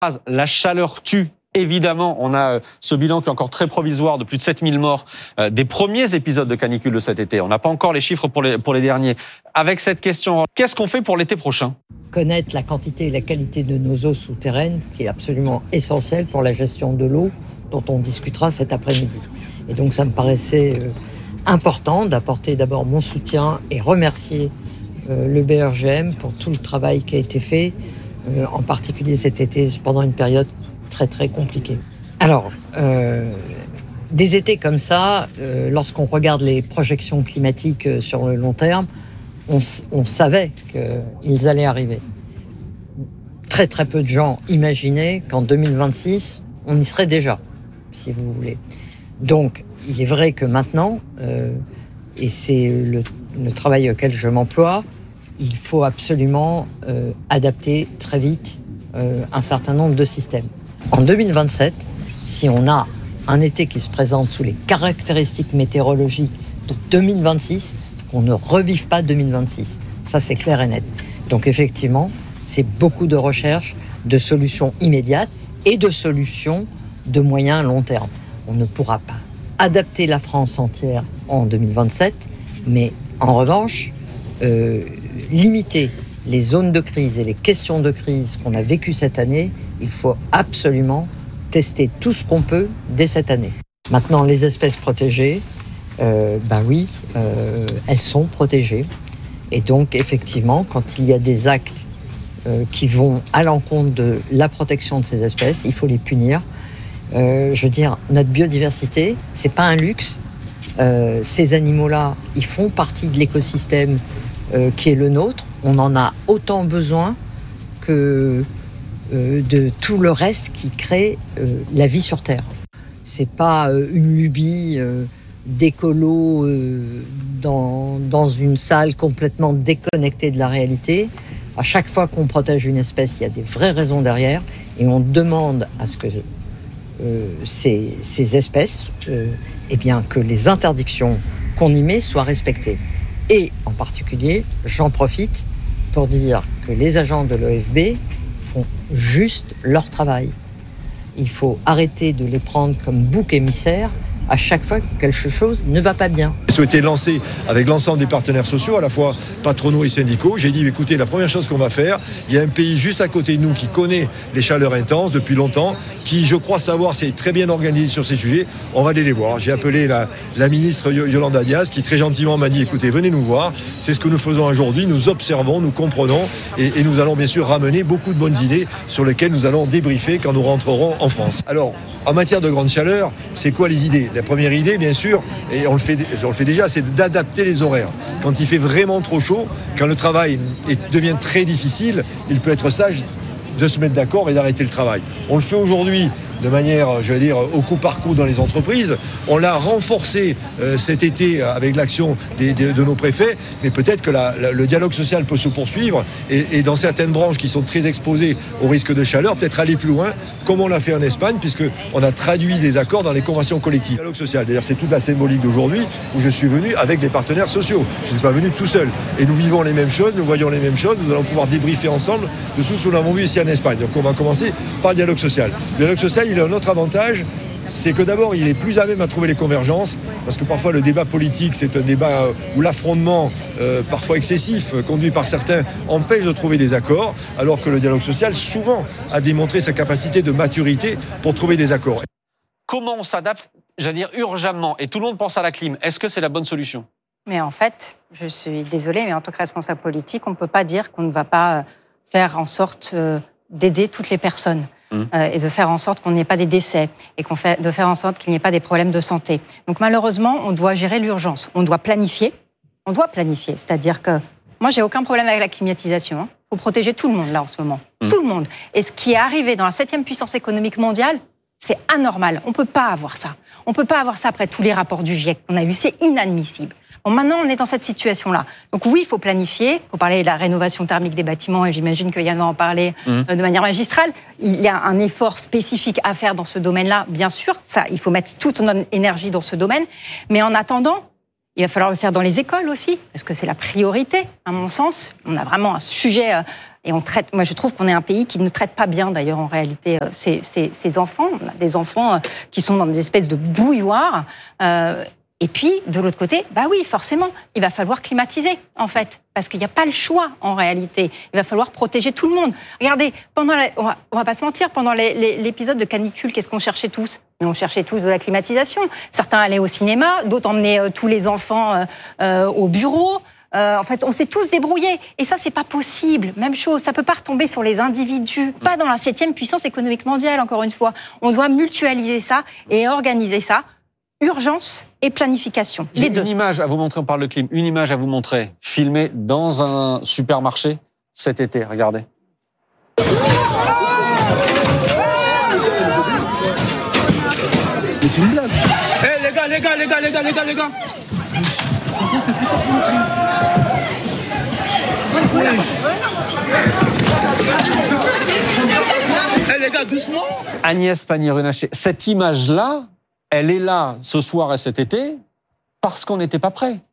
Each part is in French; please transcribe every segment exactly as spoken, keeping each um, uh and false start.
La chaleur tue. Évidemment, on a ce bilan qui est encore très provisoire de plus de sept mille morts euh, des premiers épisodes de canicule de cet été. On n'a pas encore les chiffres pour les, pour les derniers. Avec cette question, qu'est-ce qu'on fait pour l'été prochain ? Connaître la quantité et la qualité de nos eaux souterraines, qui est absolument essentielle pour la gestion de l'eau, dont on discutera cet après-midi. Et donc ça me paraissait euh, important d'apporter d'abord mon soutien et remercier euh, le B R G M pour tout le travail qui a été fait, euh, en particulier cet été, pendant une période très très compliqué. Alors, euh, des étés comme ça, euh, lorsqu'on regarde les projections climatiques euh, sur le long terme, on, on savait qu'ils allaient arriver. Très très peu de gens imaginaient qu'en deux mille vingt-six, on y serait déjà, si vous voulez. Donc, il est vrai que maintenant, euh, et c'est le, le travail auquel je m'emploie, il faut absolument euh, adapter très vite euh, un certain nombre de systèmes. En deux mille vingt-sept, si on a un été qui se présente sous les caractéristiques météorologiques de deux mille vingt-six, qu'on ne revive pas deux mille vingt-six. Ça, c'est clair et net. Donc effectivement, c'est beaucoup de recherche, de solutions immédiates et de solutions de moyen long terme. On ne pourra pas adapter la France entière en deux mille vingt-sept, mais en revanche, euh, limiter les zones de crise et les questions de crise qu'on a vécues cette année, il faut absolument tester tout ce qu'on peut dès cette année. Maintenant, les espèces protégées, euh, ben oui, euh, elles sont protégées. Et donc, effectivement, quand il y a des actes euh, qui vont à l'encontre de la protection de ces espèces, il faut les punir. Euh, je veux dire, notre biodiversité, c'est pas un luxe. Euh, ces animaux-là, ils font partie de l'écosystème euh, qui est le nôtre. On en a autant besoin que euh, de tout le reste qui crée euh, la vie sur Terre. C'est pas euh, une lubie euh, d'écolo euh, dans, dans une salle complètement déconnectée de la réalité. À chaque fois qu'on protège une espèce, il y a des vraies raisons derrière et on demande à ce que euh, ces, ces espèces, euh, eh bien, que les interdictions qu'on y met soient respectées. Et en particulier, j'en profite pour dire que les agents de l'O F B font juste leur travail. Il faut arrêter de les prendre comme bouc émissaire à chaque fois que quelque chose ne va pas bien. J'ai souhaité lancer avec l'ensemble des partenaires sociaux, à la fois patronaux et syndicaux. J'ai dit, écoutez, la première chose qu'on va faire, il y a un pays juste à côté de nous qui connaît les chaleurs intenses depuis longtemps, qui, je crois savoir, s'est très bien organisé sur ces sujets. On va aller les voir. J'ai appelé la, la ministre Yolanda Díaz, qui très gentiment m'a dit, écoutez, venez nous voir. C'est ce que nous faisons aujourd'hui. Nous observons, nous comprenons, et, et nous allons bien sûr ramener beaucoup de bonnes idées sur lesquelles nous allons débriefer quand nous rentrerons en France. Alors, en matière de grande chaleur, c'est quoi les idées ? La première idée, bien sûr, et on le fait, on le fait déjà, c'est d'adapter les horaires. Quand il fait vraiment trop chaud, quand le travail est, devient très difficile, il peut être sage de se mettre d'accord et d'arrêter le travail. On le fait aujourd'hui de manière, je vais dire, au coup par coup dans les entreprises. On l'a renforcé euh, cet été avec l'action des, des, de nos préfets, mais peut-être que la, la, le dialogue social peut se poursuivre et, et dans certaines branches qui sont très exposées au risque de chaleur, peut-être aller plus loin, comme on l'a fait en Espagne, puisqu'on a traduit des accords dans les conventions collectives. Le dialogue social, d'ailleurs, c'est toute la symbolique d'aujourd'hui où je suis venu avec les partenaires sociaux. Je ne suis pas venu tout seul. Et nous vivons les mêmes choses, nous voyons les mêmes choses, nous allons pouvoir débriefer ensemble de tout ce que nous avons vu ici en Espagne. Donc on va commencer par le dialogue social. Le dialogue social, il a un autre avantage, c'est que d'abord, il est plus à même à trouver les convergences, parce que parfois le débat politique, c'est un débat où l'affrontement, euh, parfois excessif, conduit par certains, empêche de trouver des accords, alors que le dialogue social, souvent, a démontré sa capacité de maturité pour trouver des accords. Comment on s'adapte, j'allais dire urgemment, et tout le monde pense à la clim, est-ce que c'est la bonne solution ? Mais en fait, je suis désolée, mais en tant que responsable politique, on ne peut pas dire qu'on ne va pas faire en sorte d'aider toutes les personnes. Mmh. Euh, et de faire en sorte qu'on n'ait pas des décès et qu'on fait, de faire en sorte qu'il n'y ait pas des problèmes de santé. Donc malheureusement, on doit gérer l'urgence. On doit planifier. On doit planifier. C'est-à-dire que moi, j'ai aucun problème avec la climatisation. Il hein. faut protéger tout le monde là en ce moment. Mmh. Tout le monde. Et ce qui est arrivé dans la septième puissance économique mondiale, c'est anormal. On ne peut pas avoir ça. On ne peut pas avoir ça après tous les rapports du GIEC qu'on a eu. C'est inadmissible. Bon, maintenant, on est dans cette situation-là. Donc oui, il faut planifier. Il faut parler de la rénovation thermique des bâtiments, et j'imagine que Yann va en parler mmh. de manière magistrale. Il y a un effort spécifique à faire dans ce domaine-là, bien sûr. Ça, il faut mettre toute notre énergie dans ce domaine. Mais en attendant, Il va falloir le faire dans les écoles aussi, parce que c'est la priorité, à mon sens. On a vraiment un sujet, euh, et on traite. Moi, je trouve qu'on est un pays qui ne traite pas bien, d'ailleurs, en réalité, euh, ces, ces, ces enfants. On a des enfants euh, qui sont dans des espèces de bouilloires. Euh, et puis, de l'autre côté, bah oui, forcément, il va falloir climatiser, en fait, parce qu'il n'y a pas le choix, en réalité. Il va falloir protéger tout le monde. Regardez, pendant la, on va, on va pas se mentir, pendant les, les, l'épisode de canicule, qu'est-ce qu'on cherchait tous ? Mais on cherchait tous de la climatisation. Certains allaient au cinéma, d'autres emmenaient euh, tous les enfants euh, euh, au bureau. Euh, en fait, on s'est tous débrouillés. Et ça, c'est pas possible. Même chose, ça peut pas retomber sur les individus. Pas dans la septième puissance économique mondiale, encore une fois. On doit mutualiser ça et organiser ça. Urgence et planification, les J'ai deux. Une image à vous montrer, on parle de clim, une image à vous montrer, filmée dans un supermarché cet été, regardez. Mais c'est une blague. Hé hey, les gars, les gars, les gars, les gars, les gars, les gars. Hé hey, les gars, doucement. Agnès Pannier-Runacher, cette image-là, elle est là ce soir et cet été parce qu'on n'était pas prêt.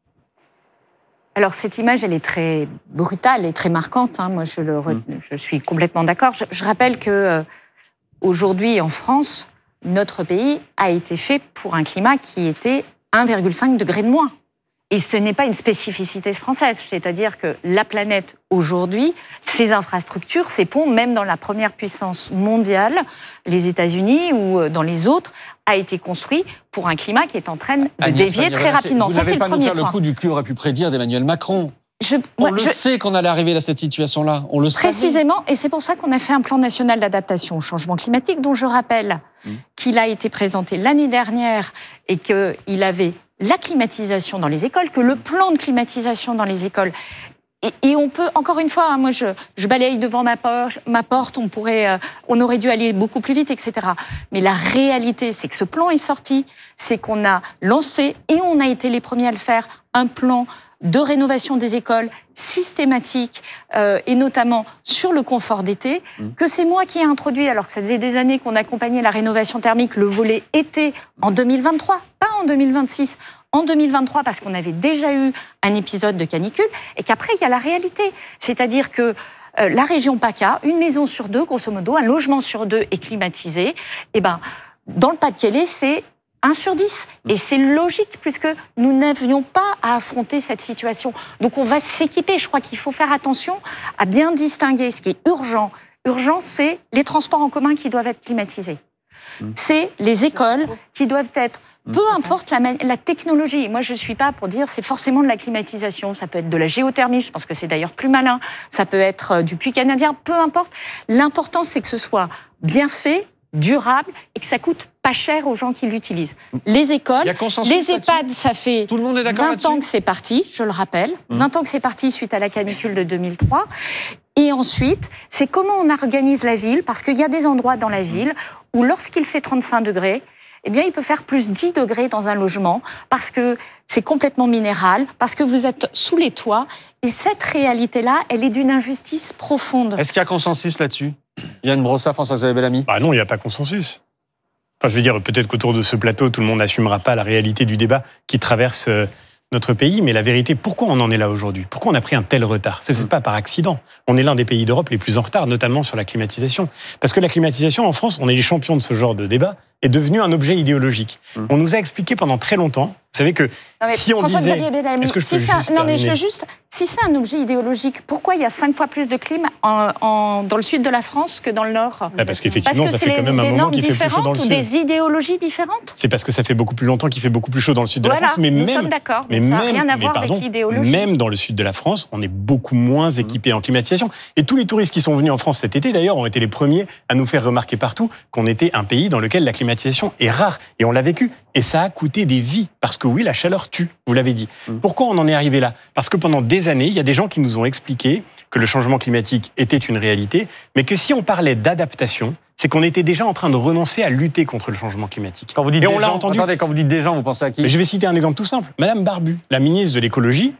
Alors cette image, elle est très brutale et très marquante. Hein. Moi, je, le re... mmh. je suis complètement d'accord. Je, je rappelle que euh, aujourd'hui, en France, notre pays a été fait pour un climat qui était un virgule cinq degré de moins. Et ce n'est pas une spécificité française. C'est-à-dire que la planète, aujourd'hui, ses infrastructures, ses ponts, même dans la première puissance mondiale, les États-Unis ou dans les autres, a été construit pour un climat qui est en train de Agnès dévier très rapidement. Vous Ça, c'est le pas premier nous faire point. Le coup du cul aurait pu prédire d'Emmanuel Macron. Je, on moi, le je, sait qu'on allait arriver à cette situation-là. On le précisément, savait. Et c'est pour ça qu'on a fait un plan national d'adaptation au changement climatique, dont je rappelle mmh. qu'il a été présenté l'année dernière et qu'il avait la climatisation dans les écoles, que le plan de climatisation dans les écoles. Et, et on peut, encore une fois, hein, moi je, je balaye devant ma, por- ma porte, on, pourrait, euh, on aurait dû aller beaucoup plus vite, et cetera. Mais la réalité, c'est que ce plan est sorti, c'est qu'on a lancé, et on a été les premiers à le faire, un plan de rénovation des écoles systématique, euh, et notamment sur le confort d'été, mmh. que c'est moi qui ai introduit, alors que ça faisait des années qu'on accompagnait la rénovation thermique, le volet été en deux mille vingt-trois, pas en deux mille vingt-six, en deux mille vingt-trois, parce qu'on avait déjà eu un épisode de canicule, et qu'après, il y a la réalité. C'est-à-dire que euh, la région PACA, une maison sur deux, grosso modo, un logement sur deux est climatisé, et ben, dans le Pas-de-Calais, c'est un sur dix. Et c'est logique, puisque nous n'avions pas à affronter cette situation. Donc on va s'équiper. Je crois qu'il faut faire attention à bien distinguer ce qui est urgent. Urgent, c'est les transports en commun qui doivent être climatisés. C'est les écoles qui doivent être, peu importe la, la technologie. Moi, je ne suis pas pour dire c'est forcément de la climatisation. Ça peut être de la géothermie, je pense que c'est d'ailleurs plus malin. Ça peut être du puits canadien, peu importe. L'important, c'est que ce soit bien fait, durable et que ça coûte pas cher aux gens qui l'utilisent. Les écoles, les EHPAD, ça fait Tout le monde est d'accord vingt ans que c'est parti, je le rappelle. Mmh. vingt ans que c'est parti suite à la canicule de deux mille trois. Et ensuite, c'est comment on organise la ville, parce qu'il y a des endroits dans la ville où lorsqu'il fait trente-cinq degrés, eh bien, il peut faire plus dix degrés dans un logement, parce que c'est complètement minéral, parce que vous êtes sous les toits. Et cette réalité-là, elle est d'une injustice profonde. Est-ce qu'il y a consensus là-dessus ? Yann Brossat, François-Xavier Bellamy ? Bah non, il n'y a pas consensus. Enfin, je veux dire, peut-être qu'autour de ce plateau, tout le monde n'assumera pas la réalité du débat qui traverse euh, notre pays, mais la vérité, pourquoi on en est là aujourd'hui ? Pourquoi on a pris un tel retard ? Ce n'est pas par accident. On est l'un des pays d'Europe les plus en retard, notamment sur la climatisation. Parce que la climatisation, en France, on est les champions de ce genre de débat, est devenu un objet idéologique. Mmh. On nous a expliqué pendant très longtemps, vous savez que non, si on François disait... Bellamy, Est-ce que je peux si ça, juste non, mais terminer je veux juste... Si c'est un objet idéologique, pourquoi il y a cinq fois plus de clim en, en, dans le sud de la France que dans le nord ? ah, Parce qu'effectivement, parce que ça fait quand même un moment qu'il fait plus chaud dans le sud. Parce que c'est des normes différentes ou des idéologies différentes ? C'est parce que ça fait beaucoup plus longtemps qu'il fait beaucoup plus chaud dans le sud de voilà, la France. Mais nous même, sommes d'accord. Mais ça même, n'a rien à voir pardon, avec l'idéologie. Même dans le sud de la France, on est beaucoup moins équipés en climatisation. Et tous les touristes qui sont venus en France cet été, d'ailleurs, ont été les premiers à nous faire remarquer partout qu'on était un pays dans lequel la climatisation est rare. Et on l'a vécu. Et ça a coûté des vies. Parce que oui, la chaleur tue, vous l'avez dit. Mmh. Pourquoi on en est arrivé là ? Parce que pendant des années, il y a des gens qui nous ont expliqué que le changement climatique était une réalité, mais que si on parlait d'adaptation, c'est qu'on était déjà en train de renoncer à lutter contre le changement climatique. Quand vous dites Et des on l'a gens, entendu. Attendez, quand vous dites des gens, vous pensez à qui ? Mais je vais citer un exemple tout simple. Madame Barbu, la ministre de l'écologie,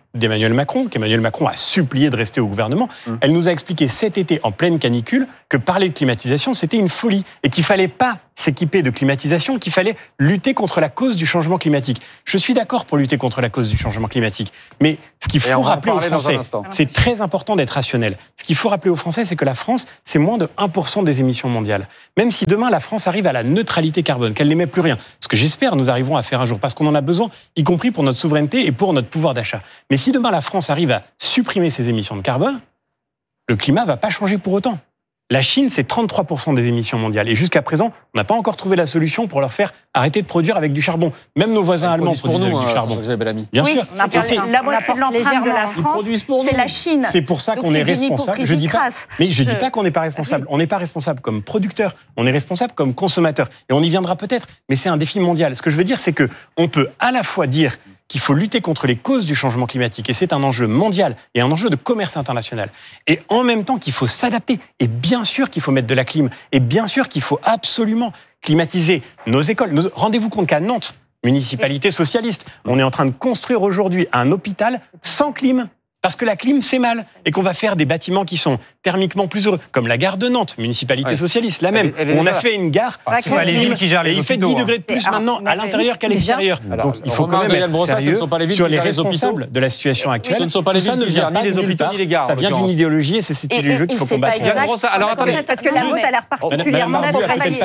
d'Emmanuel Macron, qu'Emmanuel Macron a supplié de rester au gouvernement. Mmh. Elle nous a expliqué cet été, en pleine canicule, que parler de climatisation, c'était une folie et qu'il fallait pas s'équiper de climatisation, qu'il fallait lutter contre la cause du changement climatique. Je suis d'accord pour lutter contre la cause du changement climatique, mais ce qu'il faut rappeler aux Français, c'est très important d'être rationnel. Ce qu'il faut rappeler aux Français, c'est que la France, c'est moins de un pour cent des émissions mondiales. Même si demain, la France arrive à la neutralité carbone, qu'elle n'émet plus rien, ce que j'espère nous arriverons à faire un jour, parce qu'on en a besoin, y compris pour notre souveraineté et pour notre pouvoir d'achat. Mais si demain, la France arrive à supprimer ses émissions de carbone, le climat ne va pas changer pour autant. La Chine, c'est trente-trois pour cent des émissions mondiales. Et jusqu'à présent, on n'a pas encore trouvé la solution pour leur faire arrêter de produire avec du charbon. Même nos voisins allemands produisent, produisent avec hein, du charbon. Bien oui, sûr. C'est la moitié de l'empreinte de la France, c'est la Chine. C'est pour ça qu'on est responsable. Je dis pas, mais je ne dis pas qu'on n'est pas responsable. On n'est pas responsable comme producteur. On est responsable comme consommateur. Et on y viendra peut-être. Mais c'est un défi mondial. Ce que je veux dire, c'est que on peut à la fois dire qu'il faut lutter contre les causes du changement climatique, et c'est un enjeu mondial et un enjeu de commerce international, et en même temps qu'il faut s'adapter, et bien sûr qu'il faut mettre de la clim, et bien sûr qu'il faut absolument climatiser nos écoles. Nos... Rendez-vous compte qu'à Nantes, municipalité socialiste, on est en train de construire aujourd'hui un hôpital sans clim, parce que la clim, c'est mal, et qu'on va faire des bâtiments qui sont thermiquement plus heureux, comme la gare de Nantes, municipalité ouais. socialiste, la même. Elle est, elle est on a fait une gare sans les villes qui gèrent les et il fait dix degrés de plus alors, maintenant à l'intérieur qu'à l'extérieur. Donc il faut quand même être sérieux sur les responsables de la situation actuelle. Ce ne sont pas les villes qui gèrent ni les hôpitaux ni les gares. Ça vient d'une idéologie et c'est cet idéologie qu'il faut combattre. Alors attendez, parce que la vôtre a l'air particulièrement progressiste.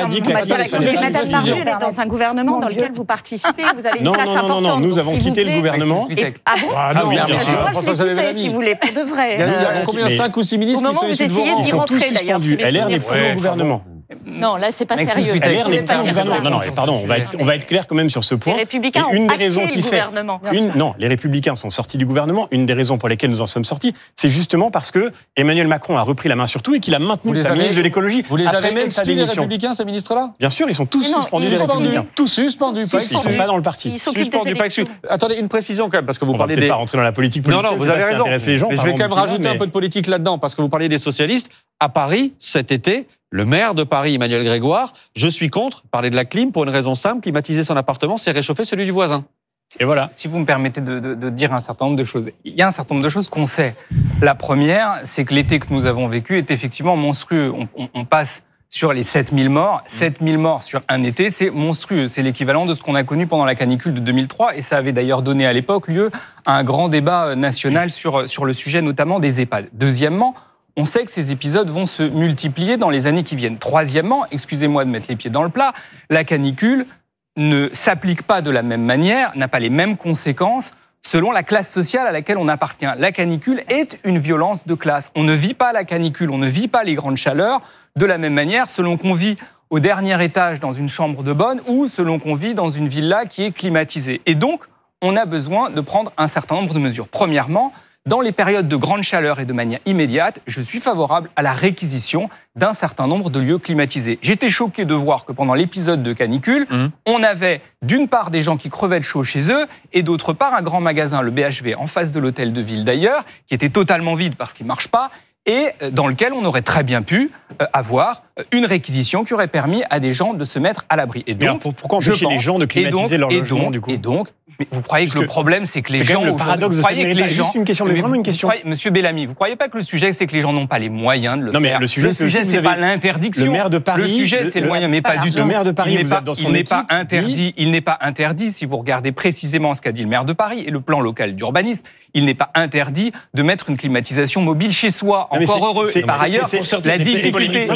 Madame Marbu est dans un gouvernement dans lequel vous participez, vous avez une place importante. Non, non, non, nous avons quitté le gouvernement. Ah bon Ah oui, bien sûr. François-Xavier si vous voulez, pour de vrai. Il y a combien, cinq ou six ministres qui sont issus de vos rangs ? Ils sont tous suspendus. L R n'est plus au gouvernement. Non, là, c'est pas sérieux. L R n'est pas au gouvernement. Non, non, pardon, on va être, on va être clair quand même sur ce point. Les Républicains une ont des raisons hacké qui le fait, gouvernement. Une, non, les Républicains sont sortis du gouvernement. Une des raisons pour lesquelles nous en sommes sortis, c'est justement parce que Emmanuel Macron a repris la main sur tout et qu'il a maintenu sa ministre de l'écologie. Vous les après avez même sa démission. Les Républicains, ces ministres-là ? Bien sûr, ils sont tous non, suspendus. Ils les sont Républicains. Tous suspendus. Ils ne sont pas dans le parti. Ils s'occupent des élections. Attendez, une précision quand même, parce que vous on parlez va des. pas rentrer dans la politique. Non, non, vous avez raison. Les gens, mais je vais quand même rajouter un peu de politique là-dedans, parce que vous parliez des socialistes. À Paris, cet été, le maire de Paris, Emmanuel Grégoire, je suis contre, parler de la clim pour une raison simple, climatiser son appartement, c'est réchauffer celui du voisin. Et voilà. Si vous me permettez de, de, de dire un certain nombre de choses. Il y a un certain nombre de choses qu'on sait. La première, c'est que l'été que nous avons vécu est effectivement monstrueux. On, on, on passe sur les sept mille morts. sept mille morts sur un été, c'est monstrueux. C'est l'équivalent de ce qu'on a connu pendant la canicule de deux mille trois. Et ça avait d'ailleurs donné à l'époque lieu à un grand débat national sur, sur le sujet, notamment des EHPAD. Deuxièmement, on sait que ces épisodes vont se multiplier dans les années qui viennent. Troisièmement, excusez-moi de mettre les pieds dans le plat, la canicule ne s'applique pas de la même manière, n'a pas les mêmes conséquences selon la classe sociale à laquelle on appartient. La canicule est une violence de classe. On ne vit pas la canicule, on ne vit pas les grandes chaleurs de la même manière selon qu'on vit au dernier étage dans une chambre de bonne ou selon qu'on vit dans une villa qui est climatisée. Et donc, on a besoin de prendre un certain nombre de mesures. Premièrement, dans les périodes de grande chaleur et de manière immédiate, je suis favorable à la réquisition d'un certain nombre de lieux climatisés. J'étais choqué de voir que pendant l'épisode de canicule, mmh. on avait d'une part des gens qui crevaient de chaud chez eux et d'autre part un grand magasin, le B H V, en face de l'hôtel de ville d'ailleurs, qui était totalement vide parce qu'il ne marche pas et dans lequel on aurait très bien pu avoir une réquisition qui aurait permis à des gens de se mettre à l'abri. Et donc, alors, pourquoi empêcher les gens de climatiser leur logement, donc, du coup et donc, mais vous croyez que, que le problème, c'est que les c'est gens... C'est le paradoxe de cette les gens, juste une question, mais, mais vraiment une question. Croyez, Monsieur Bellamy, vous ne croyez pas que le sujet, c'est que les gens n'ont pas les moyens de le non, faire? Mais le sujet, le c'est, sujet, c'est pas l'interdiction. Le maire de Paris... Le sujet, c'est le, le moyen, mais pas, pas du tout. Le maire de Paris, il n'est vous pas, êtes dans son il n'est équipe, pas interdit. Il n'est pas interdit, si vous regardez précisément ce qu'a dit le maire de Paris et le plan local d'urbanisme, il n'est pas interdit de mettre une climatisation mobile chez soi. Encore heureux. Par ailleurs, la difficulté...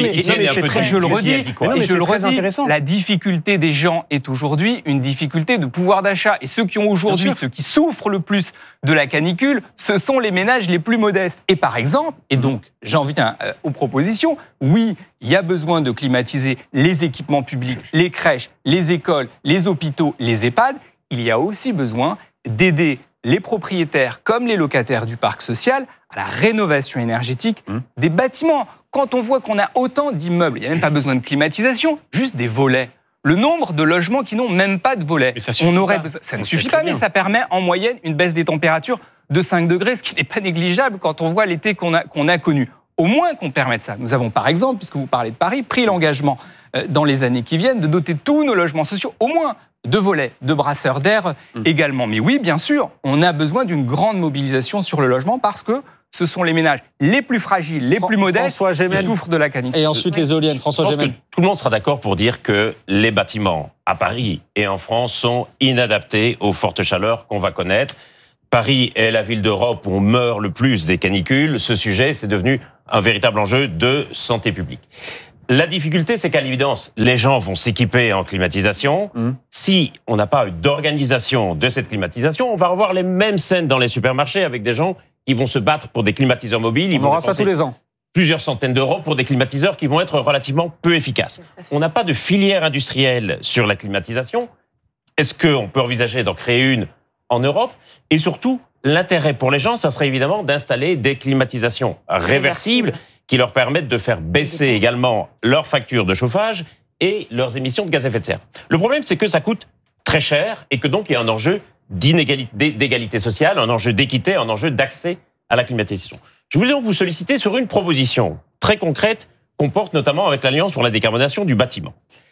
Je le redis, je le redis, la difficulté des gens est aujourd'hui une difficulté de pouvoir d'achat. Et ceux qui ont aujourd'hui, ceux qui souffrent le plus de la canicule, ce sont les ménages les plus modestes. Et par exemple, et donc j'en viens aux propositions, oui, il y a besoin de climatiser les équipements publics, les crèches, les écoles, les hôpitaux, les EHPAD. Il y a aussi besoin d'aider les propriétaires comme les locataires du parc social à la rénovation énergétique mmh. des bâtiments. Quand on voit qu'on a autant d'immeubles, il n'y a même pas besoin de climatisation, juste des volets. Le nombre de logements qui n'ont même pas de volets. Ça, on aurait besoin, ça ne suffit pas, mais ça permet en moyenne une baisse des températures de cinq degrés, ce qui n'est pas négligeable quand on voit l'été qu'on a, qu'on a connu. Au moins qu'on permette ça. Nous avons par exemple, puisque vous parlez de Paris, pris l'engagement euh, dans les années qui viennent de doter tous nos logements sociaux au moins de volets, de brasseurs d'air mmh. également. Mais oui, bien sûr, on a besoin d'une grande mobilisation sur le logement parce que ce sont les ménages les plus fragiles, les plus modestes qui souffrent de la canicule. Et ensuite oui. les éoliennes. François Je pense Gémen. que tout le monde sera d'accord pour dire que les bâtiments à Paris et en France sont inadaptés aux fortes chaleurs qu'on va connaître. Paris est la ville d'Europe où on meurt le plus des canicules. Ce sujet, c'est devenu un véritable enjeu de santé publique. La difficulté, c'est qu'à l'évidence, les gens vont s'équiper en climatisation. Mmh. Si on n'a pas d'organisation de cette climatisation, on va revoir les mêmes scènes dans les supermarchés avec des gens qui vont se battre pour des climatiseurs mobiles. Ils on aura ça tous les ans. Plusieurs centaines d'euros pour des climatiseurs qui vont être relativement peu efficaces. On n'a pas de filière industrielle sur la climatisation. Est-ce qu'on peut envisager d'en créer une en Europe? Et surtout, l'intérêt pour les gens, ça serait évidemment d'installer des climatisations réversibles qui leur permettent de faire baisser également leurs factures de chauffage et leurs émissions de gaz à effet de serre. Le problème, c'est que ça coûte très cher et que donc il y a un enjeu d'inégalité, d'égalité sociale, un enjeu d'équité, un enjeu d'accès à la climatisation. Je voulais donc vous solliciter sur une proposition très concrète qu'on porte notamment avec l'Alliance pour la décarbonation du bâtiment.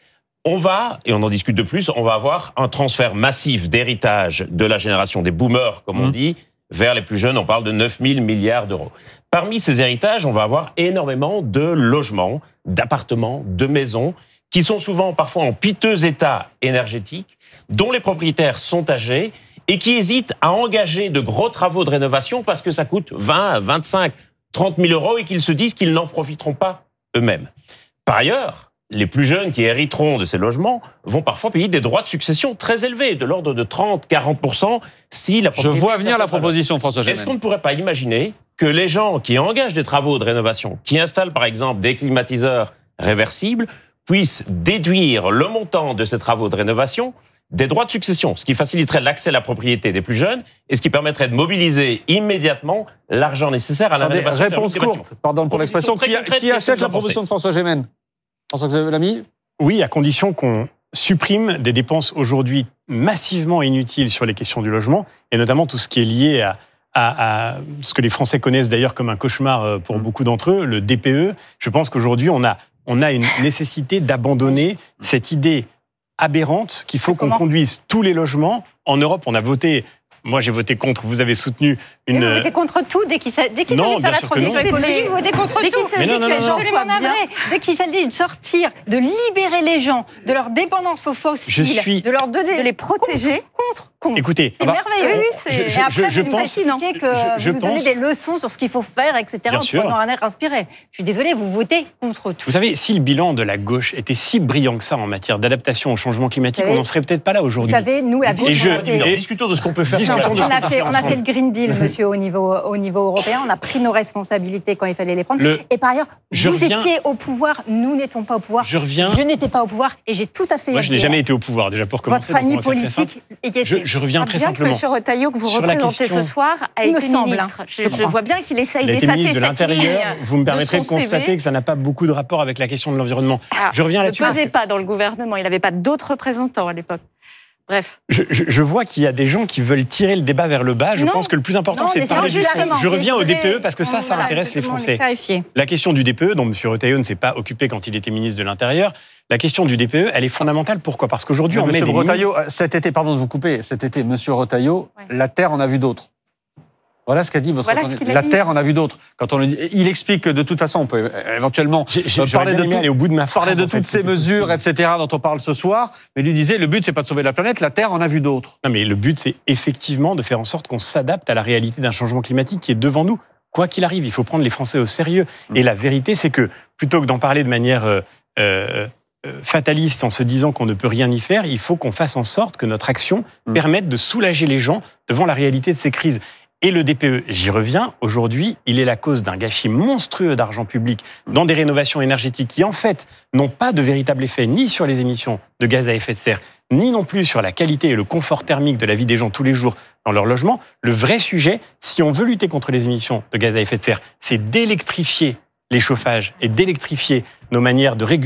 On va, et on en discute de plus, on va avoir un transfert massif d'héritage de la génération des boomers, comme on dit, vers les plus jeunes. On parle de neuf mille milliards d'euros. Parmi ces héritages, on va avoir énormément de logements, d'appartements, de maisons, qui sont souvent parfois en piteux état énergétique, dont les propriétaires sont âgés et qui hésitent à engager de gros travaux de rénovation parce que ça coûte vingt, vingt-cinq, trente mille euros et qu'ils se disent qu'ils n'en profiteront pas eux-mêmes. Par ailleurs, les plus jeunes qui hériteront de ces logements vont parfois payer des droits de succession très élevés, de l'ordre de trente à quarante pour cent si la propriété... Je vois venir la proposition, François Gémen. Est-ce qu'on ne pourrait pas imaginer que les gens qui engagent des travaux de rénovation, qui installent par exemple des climatiseurs réversibles, puissent déduire le montant de ces travaux de rénovation des droits de succession, ce qui faciliterait l'accès à la propriété des plus jeunes et ce qui permettrait de mobiliser immédiatement l'argent nécessaire à la Attendez, rénovation réponse thermique des courte, pardon pour l'expression. Qui, qui achète la proposition de François Gémen? François Lamy? Oui, à condition qu'on supprime des dépenses aujourd'hui massivement inutiles sur les questions du logement, et notamment tout ce qui est lié à, à, à ce que les Français connaissent d'ailleurs comme un cauchemar pour beaucoup d'entre eux, le D P E. Je pense qu'aujourd'hui, on a, on a une nécessité d'abandonner cette idée aberrante qu'il faut qu'on conduise tous les logements. En Europe, on a voté... Moi, j'ai voté contre. Vous avez soutenu une... Mais vous votez contre tout dès qu'il s'agit de faire la transition écologique. Vous votez contre dès tout. Dès qu'il s'agit que les gens soient bien. Dès qu'il s'agit de sortir, de libérer les gens de leur dépendance aux fossiles, suis... de leur donner, de les protéger contre, contre. Écoutez, c'est bah, merveilleux. Oui, c'est... Et après, je, je vous pense, nous expliquez que je, je vous pense... donnez des leçons sur ce qu'il faut faire, et cetera. En prenant un air inspiré. Je suis désolée, vous votez contre tout. Vous savez, si le bilan de la gauche était si brillant que ça en matière d'adaptation au changement climatique, on n'en serait peut-être pas là aujourd'hui. Vous savez, nous, la gauche, discutons de ce qu'on peut faire. On a fait le Green Deal, monsieur, au niveau, au niveau européen. On a pris nos responsabilités quand il fallait les prendre. Le... Et par ailleurs, je vous reviens... étiez au pouvoir, nous n'étions pas au pouvoir. Je reviens. Je n'étais pas au pouvoir et j'ai tout à fait... Moi, je n'ai jamais été au pouvoir, déjà, pour commencer. Votre famille politique était... Je, je reviens très bien simplement. Que M. Retailleau, que vous Sur représentez question... ce soir, a été semble, ministre. hein, je, je, je vois bien qu'il essaye d'effacer cette ligne. de l'Intérieur, vous me permettrez de, de constater C V. Que ça n'a pas beaucoup de rapport avec la question de l'environnement. Alors, je reviens là-dessus. Il ne pesait pas dans le gouvernement. Il n'avait pas d'autres représentants à l'époque. Bref. Je, je, je vois qu'il y a des gens qui veulent tirer le débat vers le bas. Je non, pense que le plus important, non, c'est de parler du fond. Je reviens au D P E parce que ça, ça voilà, intéresse les Français. Les la question du D P E, dont M. Retailleau ne s'est pas occupé quand il était ministre de l'Intérieur, la question du D P E, elle est fondamentale. Pourquoi? Parce qu'aujourd'hui, on met M. des Retailleau, cet été, pardon de vous couper, cet été, M. Retailleau, ouais. La Terre en a vu d'autres. Voilà ce qu'a dit votre voilà candidat. La dit. Terre en a vu d'autres. Quand on lui... Il explique que de toute façon, on peut éventuellement j'ai, j'ai, parler de, tout... aller au bout de, ma phrase, parler de en fait, toutes ces mesures, et cetera, dont on parle ce soir. Mais lui disait, le but, c'est pas de sauver la planète, la Terre en a vu d'autres. Non, mais le but, c'est effectivement de faire en sorte qu'on s'adapte à la réalité d'un changement climatique qui est devant nous. Quoi qu'il arrive, il faut prendre les Français au sérieux. Mmh. Et la vérité, c'est que plutôt que d'en parler de manière euh, euh, fataliste en se disant qu'on ne peut rien y faire, il faut qu'on fasse en sorte que notre action mmh. permette de soulager les gens devant la réalité de ces crises. Et le D P E, j'y reviens, aujourd'hui, il est la cause d'un gâchis monstrueux d'argent public dans des rénovations énergétiques qui, en fait, n'ont pas de véritable effet ni sur les émissions de gaz à effet de serre, ni non plus sur la qualité et le confort thermique de la vie des gens tous les jours dans leur logement. Le vrai sujet, si on veut lutter contre les émissions de gaz à effet de serre, c'est d'électrifier les chauffages et d'électrifier nos manières de réguler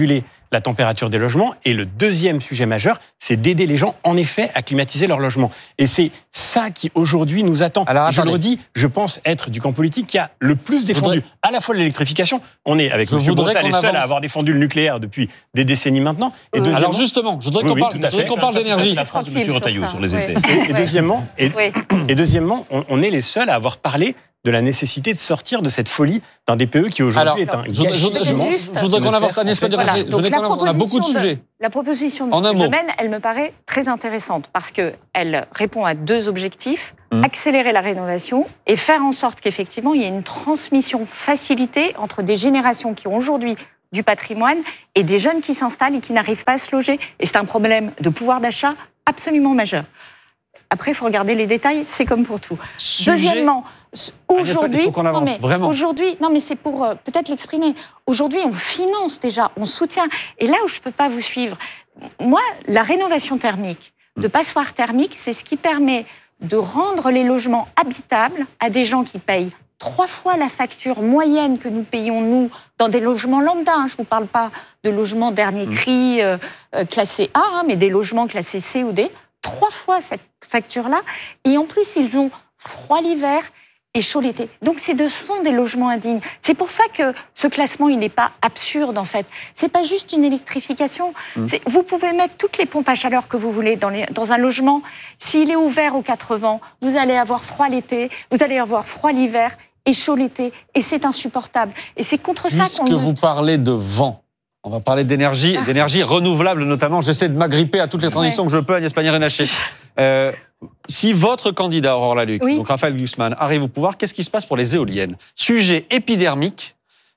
la température des logements. Et le deuxième sujet majeur, c'est d'aider les gens, en effet, à climatiser leur logement. Et c'est ça qui, aujourd'hui, nous attend. Alors, et je le redis, je pense être du camp politique qui a le plus défendu voudrais... à la fois l'électrification. On est, avec je M. Bourassa, les seuls avance... à avoir défendu le nucléaire depuis des décennies maintenant. Et euh, alors justement, je voudrais qu'on oui, parle, oui, je voudrais qu'on parle d'énergie. La phrase de M. Retailleau sur les étés. Et, et deuxièmement, et, Oui. et deuxièmement on, on est les seuls à avoir parlé de la nécessité de sortir de cette folie d'un D P E qui aujourd'hui Alors, est un je, je, je, je, je voudrais qu'on avance, Agnès Pannier-Runacher. Je voudrais qu'on avance, on a beaucoup de sujets. La proposition de En un M. mot. Gemène, elle me paraît très intéressante parce qu'elle répond à deux objectifs, mmh. accélérer la rénovation et faire en sorte qu'effectivement il y ait une transmission facilitée entre des générations qui ont aujourd'hui du patrimoine et des jeunes qui s'installent et qui n'arrivent pas à se loger. Et c'est un problème de pouvoir d'achat absolument majeur. Après, il faut regarder les détails, c'est comme pour tout. Sujet... Deuxièmement, aujourd'hui, il faut qu'on avance, non mais vraiment. Aujourd'hui, non mais c'est pour euh, peut-être l'exprimer. Aujourd'hui, on finance déjà, on soutient. Et là où je peux pas vous suivre, moi, la rénovation thermique, de passoires thermiques, c'est ce qui permet de rendre les logements habitables à des gens qui payent trois fois la facture moyenne que nous payons, nous, dans des logements lambda. Hein. Je ne vous parle pas de logements dernier cri, euh, euh, classés A, hein, mais des logements classés C ou D. Trois fois cette facture-là. Et en plus, ils ont froid l'hiver et chaud l'été. Donc, c'est de sont des logements indignes. C'est pour ça que ce classement, il n'est pas absurde, en fait. C'est pas juste une électrification. Mmh. C'est, vous pouvez mettre toutes les pompes à chaleur que vous voulez dans, les, dans un logement. S'il est ouvert aux quatre vents, vous allez avoir froid l'été, vous allez avoir froid l'hiver et chaud l'été. Et c'est insupportable. Et c'est contre Puisque ça qu'on... Puisque vous parlez de vent, on va parler d'énergie, ah. d'énergie renouvelable notamment. J'essaie de m'agripper à toutes les transitions ouais. que je peux, Agnès Pannier-Runacher. Euh, si votre candidat, Aurore Lalucq, oui. donc Raphaël Glucksmann, arrive au pouvoir, qu'est-ce qui se passe pour les éoliennes ? Sujet épidermique,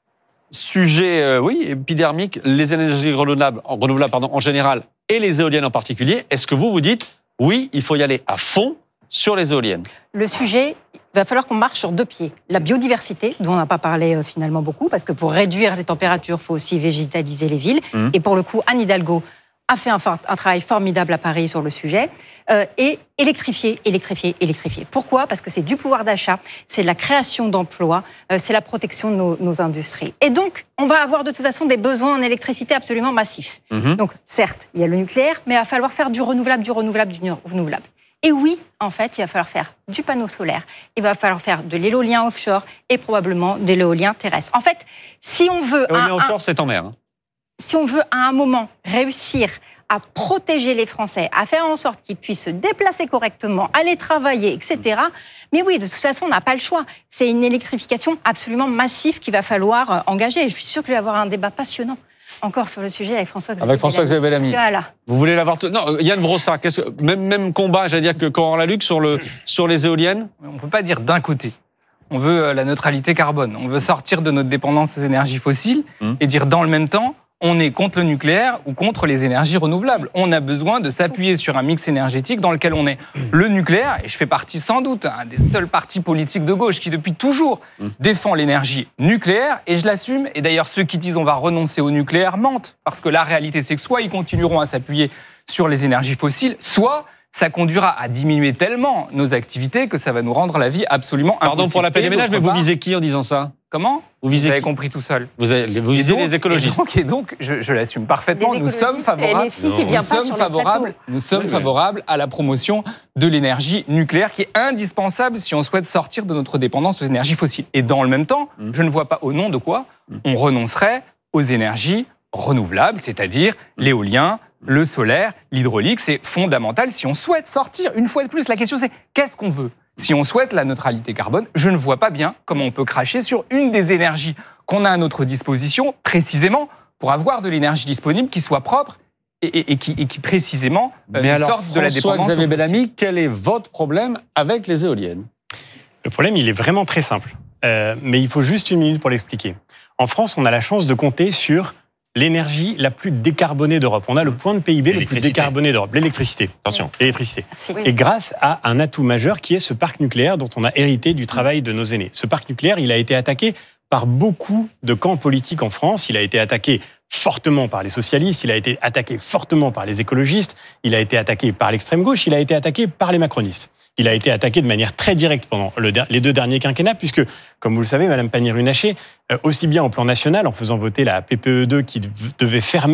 sujet, euh, oui, épidermique, les énergies renouvelables, renouvelables pardon, en général et les éoliennes en particulier. Est-ce que vous vous dites, oui, il faut y aller à fond sur les éoliennes ? Le sujet, il va falloir qu'on marche sur deux pieds. La biodiversité, dont on n'a pas parlé euh, finalement beaucoup, parce que pour réduire les températures, il faut aussi végétaliser les villes. Mmh. Et pour le coup, Anne Hidalgo a fait un, un travail formidable à Paris sur le sujet. Euh, et électrifier, électrifier, électrifier. Pourquoi ? Parce que c'est du pouvoir d'achat, c'est de la création d'emplois, euh, c'est la protection de nos, nos industries. Et donc, on va avoir de toute façon des besoins en électricité absolument massifs. Mmh. Donc, certes, il y a le nucléaire, mais il va falloir faire du renouvelable, du renouvelable, du renouvelable. Et oui, en fait, il va falloir faire du panneau solaire, il va falloir faire de l'éolien offshore et probablement de l'éolien terrestre. En fait, si on veut... L'éolien offshore, c'est en mer. Hein. Si on veut, à un moment, réussir à protéger les Français, à faire en sorte qu'ils puissent se déplacer correctement, aller travailler, et cetera. Mais oui, de toute façon, on n'a pas le choix. C'est une électrification absolument massive qu'il va falloir engager. Je suis sûre que je vais avoir un débat passionnant encore sur le sujet avec François-Xavier Avec François-Xavier Bellamy. Voilà. Vous voulez l'avoir... T- non, Yann Brossat, qu'est-ce que... même, même combat, j'allais dire, que Aurore Lalucq sur, le, sur les éoliennes. On ne peut pas dire d'un côté. On veut la neutralité carbone. On veut sortir de notre dépendance aux énergies fossiles mmh. et dire dans le même temps, on est contre le nucléaire ou contre les énergies renouvelables. On a besoin de s'appuyer sur un mix énergétique dans lequel on est. Le nucléaire, et je fais partie sans doute un des seuls partis politiques de gauche qui depuis toujours défend l'énergie nucléaire, et je l'assume. Et d'ailleurs, ceux qui disent on va renoncer au nucléaire mentent, parce que la réalité, c'est que soit ils continueront à s'appuyer sur les énergies fossiles, soit ça conduira à diminuer tellement nos activités que ça va nous rendre la vie absolument impossible. Pardon pour la paix des ménages, mais vous visez qui en disant ça ? Comment ? Vous, visez vous avez qui compris tout seul. Vous, avez, vous visez donc, les écologistes. Et donc, et donc je, je l'assume parfaitement. Nous sommes favorables, nous sommes favorables, nous sommes oui, favorables à la promotion de l'énergie nucléaire qui est indispensable si on souhaite sortir de notre dépendance aux énergies fossiles. Et dans le même temps, mmh. je ne vois pas au nom de quoi on renoncerait aux énergies renouvelables, c'est-à-dire l'éolien, le solaire, l'hydraulique. C'est fondamental si on souhaite sortir. Une fois de plus, la question c'est qu'est-ce qu'on veut ? Si on souhaite la neutralité carbone, je ne vois pas bien comment on peut cracher sur une des énergies qu'on a à notre disposition, précisément pour avoir de l'énergie disponible qui soit propre et, et, et, qui, et qui précisément euh, Mais alors, sorte de la dépendance. François-Xavier Bellamy, quel est votre problème avec les éoliennes ? Le problème, il est vraiment très simple, euh, mais il faut juste une minute pour l'expliquer. En France, on a la chance de compter sur l'énergie la plus décarbonée d'Europe. On a le point de P I B le plus décarboné d'Europe, l'électricité. Attention. L'électricité. Merci. Et grâce à un atout majeur qui est ce parc nucléaire dont on a hérité du travail de nos aînés. Ce parc nucléaire, il a été attaqué par beaucoup de camps politiques en France. Il a été attaqué fortement par les socialistes, il a été attaqué fortement par les écologistes, il a été attaqué par l'extrême gauche, il a été attaqué par les macronistes. Il a été attaqué de manière très directe pendant le, les deux derniers quinquennats, puisque, comme vous le savez, Madame Pannier-Runacher, euh, aussi bien au plan national, en faisant voter la P P E deux qui devait fermer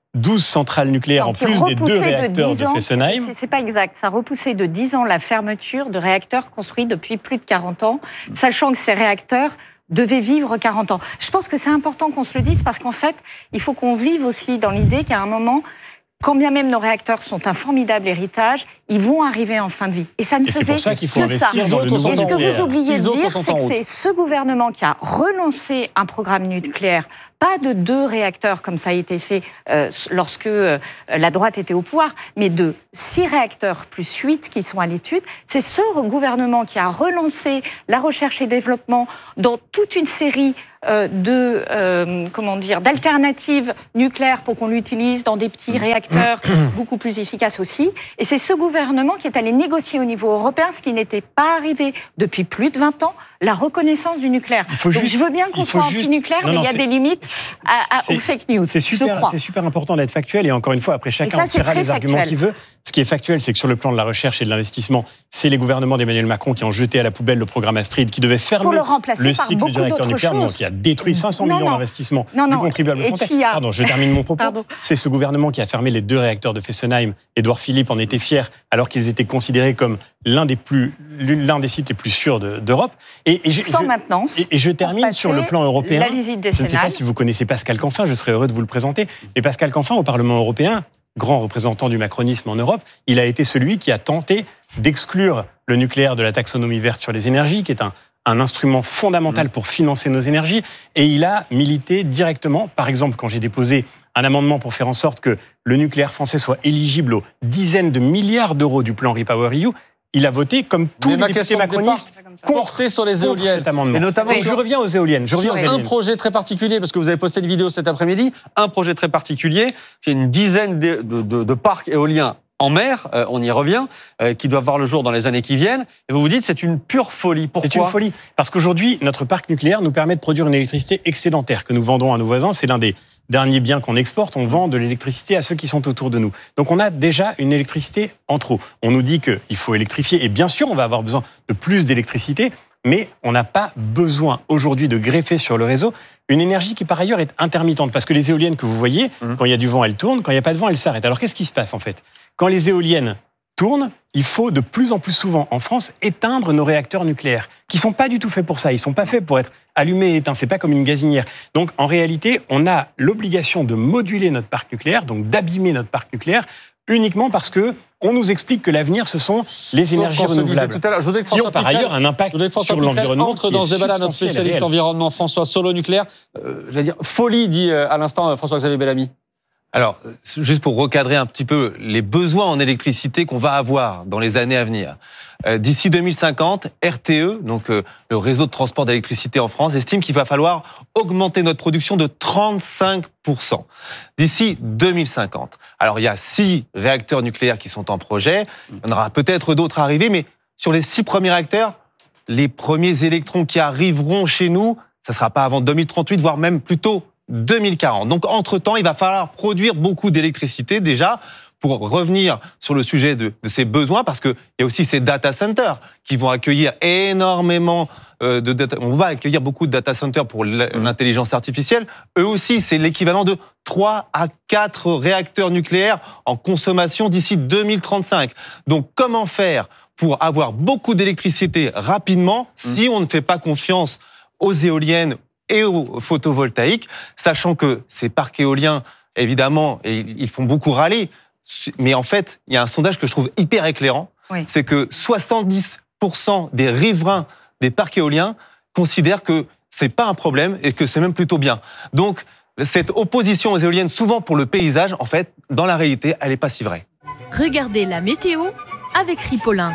douze centrales nucléaires Donc, en plus des deux réacteurs de, de Fessenheim. C'est, c'est pas exact. Ça repoussait de dix ans la fermeture de réacteurs construits depuis plus de quarante ans, sachant que ces réacteurs devaient vivre quarante ans. Je pense que c'est important qu'on se le dise parce qu'en fait, il faut qu'on vive aussi dans l'idée qu'à un moment, quand bien même nos réacteurs sont un formidable héritage, ils vont arriver en fin de vie. Et ça ne Et faisait c'est pour ça qu'il faut que ça. investir dans le nouveau Et ce que nucléaire. vous oubliez Six de autres dire, sont c'est en que route. c'est ce gouvernement qui a relancé un programme nucléaire, pas de deux réacteurs comme ça a été fait euh, lorsque euh, la droite était au pouvoir, mais de six réacteurs plus huit qui sont à l'étude. C'est ce gouvernement qui a relancé la recherche et développement dans toute une série euh, de euh, comment dire d'alternatives nucléaires pour qu'on l'utilise dans des petits réacteurs beaucoup plus efficaces aussi. Et c'est ce gouvernement qui est allé négocier au niveau européen, ce qui n'était pas arrivé depuis plus de vingt ans, la reconnaissance du nucléaire. Donc juste, je veux bien qu'on soit juste... anti-nucléaire, non, mais non, il y a c'est... des limites à, à, aux fake news, c'est super, je crois. C'est super important d'être factuel et encore une fois, après chacun ça, c'est tirera très les arguments factuel. qu'il veut. Ce qui est factuel, c'est que sur le plan de la recherche et de l'investissement, c'est les gouvernements d'Emmanuel Macron qui ont jeté à la poubelle le programme Astrid, qui devait fermer Pour le remplacer le par cycle beaucoup du réacteur d'autres nucléaire, non, choses. qui a détruit cinq cents Non, millions non. d'investissements Non, du non. contribuable Et français. qui a- Pardon, je termine mon propos. Pardon. C'est ce gouvernement qui a fermé les deux réacteurs de Fessenheim. Édouard Philippe en était fier, alors qu'ils étaient considérés comme l'un des plus, l'un des sites les plus sûrs de- d'Europe. Et, et je, Sans je- maintenance. Et, et je pour termine sur le passer plan européen. La visite Je ne sais décennale. pas si vous connaissez Pascal Canfin, je serais heureux de vous le présenter. Mais Pascal Canfin, au Parlement européen, grand représentant du macronisme en Europe, il a été celui qui a tenté d'exclure le nucléaire de la taxonomie verte sur les énergies, qui est un, un instrument fondamental pour financer nos énergies. Et il a milité directement, par exemple, quand j'ai déposé un amendement pour faire en sorte que le nucléaire français soit éligible aux dizaines de milliards d'euros du plan REPowerEU, il a voté, comme tous Mais ma les députés question de macronistes, départ, portée sur les contre éoliennes. cet amendement. Et notamment Et je sur- reviens aux éoliennes. Je reviens Sur aux un éoliennes. projet très particulier, parce que vous avez posté une vidéo cet après-midi, un projet très particulier, c'est une dizaine de, de, de, de parcs éoliens en mer, euh, on y revient, euh, qui doivent voir le jour dans les années qui viennent. Et vous vous dites, c'est une pure folie. Pourquoi ? C'est une folie. Parce qu'aujourd'hui, notre parc nucléaire nous permet de produire une électricité excédentaire que nous vendons à nos voisins. C'est l'un des derniers biens qu'on exporte. On vend de l'électricité à ceux qui sont autour de nous. Donc on a déjà une électricité en trop. On nous dit qu'il faut électrifier. Et bien sûr, on va avoir besoin de plus d'électricité. Mais on n'a pas besoin aujourd'hui de greffer sur le réseau une énergie qui par ailleurs est intermittente. Parce que les éoliennes que vous voyez, mmh. quand il y a du vent, elles tournent. Quand il n'y a pas de vent, elles s'arrêtent. Alors qu'est-ce qui se passe en fait ? Quand les éoliennes tournent, il faut de plus en plus souvent en France éteindre nos réacteurs nucléaires, qui sont pas du tout faits pour ça. Ils sont pas faits pour être allumés et éteints. C'est pas comme une gazinière. Donc en réalité, on a l'obligation de moduler notre parc nucléaire, donc d'abîmer notre parc nucléaire, uniquement parce que on nous explique que l'avenir, ce sont les Sauf énergies qu'on se disait renouvelables. tout à l'heure, je voudrais que Qui ont François par Pitrel- ailleurs un impact je voudrais que François sur Pitrel l'environnement entre qui dans est ce débat-là, notre substantiel et spécialiste réel. environnement François Solo nucléaire. Euh, j'allais dire folie, dit euh, à l'instant euh, François-Xavier Bellamy. Alors, juste pour recadrer un petit peu les besoins en électricité qu'on va avoir dans les années à venir. Euh, d'ici deux mille cinquante, R T E, donc euh, le réseau de transport d'électricité en France, estime qu'il va falloir augmenter notre production de trente-cinq pour cent d'ici deux mille cinquante. Alors, il y a six réacteurs nucléaires qui sont en projet. Il y en aura peut-être d'autres à arriver, mais sur les six premiers réacteurs, les premiers électrons qui arriveront chez nous, ça ne sera pas avant deux mille trente-huit, voire même plutôt deux mille quarante. Donc, entre-temps, il va falloir produire beaucoup d'électricité déjà pour revenir sur le sujet de, de ces besoins, parce qu'il y a aussi ces data centers qui vont accueillir énormément euh, de data. On va accueillir beaucoup de data centers pour l'intelligence artificielle. Eux aussi, c'est l'équivalent de trois à quatre réacteurs nucléaires en consommation d'ici deux mille trente-cinq. Donc, comment faire pour avoir beaucoup d'électricité rapidement si on ne fait pas confiance aux éoliennes et au photovoltaïque, sachant que ces parcs éoliens, évidemment, ils font beaucoup râler, mais en fait, il y a un sondage que je trouve hyper éclairant, oui. C'est que soixante-dix pour cent des riverains des parcs éoliens considèrent que c'est pas un problème et que c'est même plutôt bien. Donc, cette opposition aux éoliennes, souvent pour le paysage, en fait, dans la réalité, elle n'est pas si vraie. Regardez la météo avec Ripolin.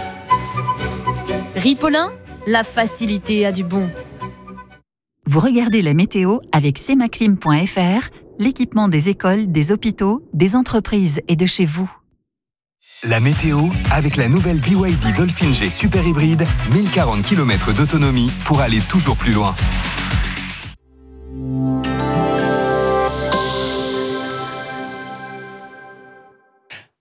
Ripolin, la facilité a du bon. Vous regardez la météo avec semaclim point f r, l'équipement des écoles, des hôpitaux, des entreprises et de chez vous. La météo avec la nouvelle B Y D Dolphin G Super Hybride, mille quarante kilomètres d'autonomie pour aller toujours plus loin.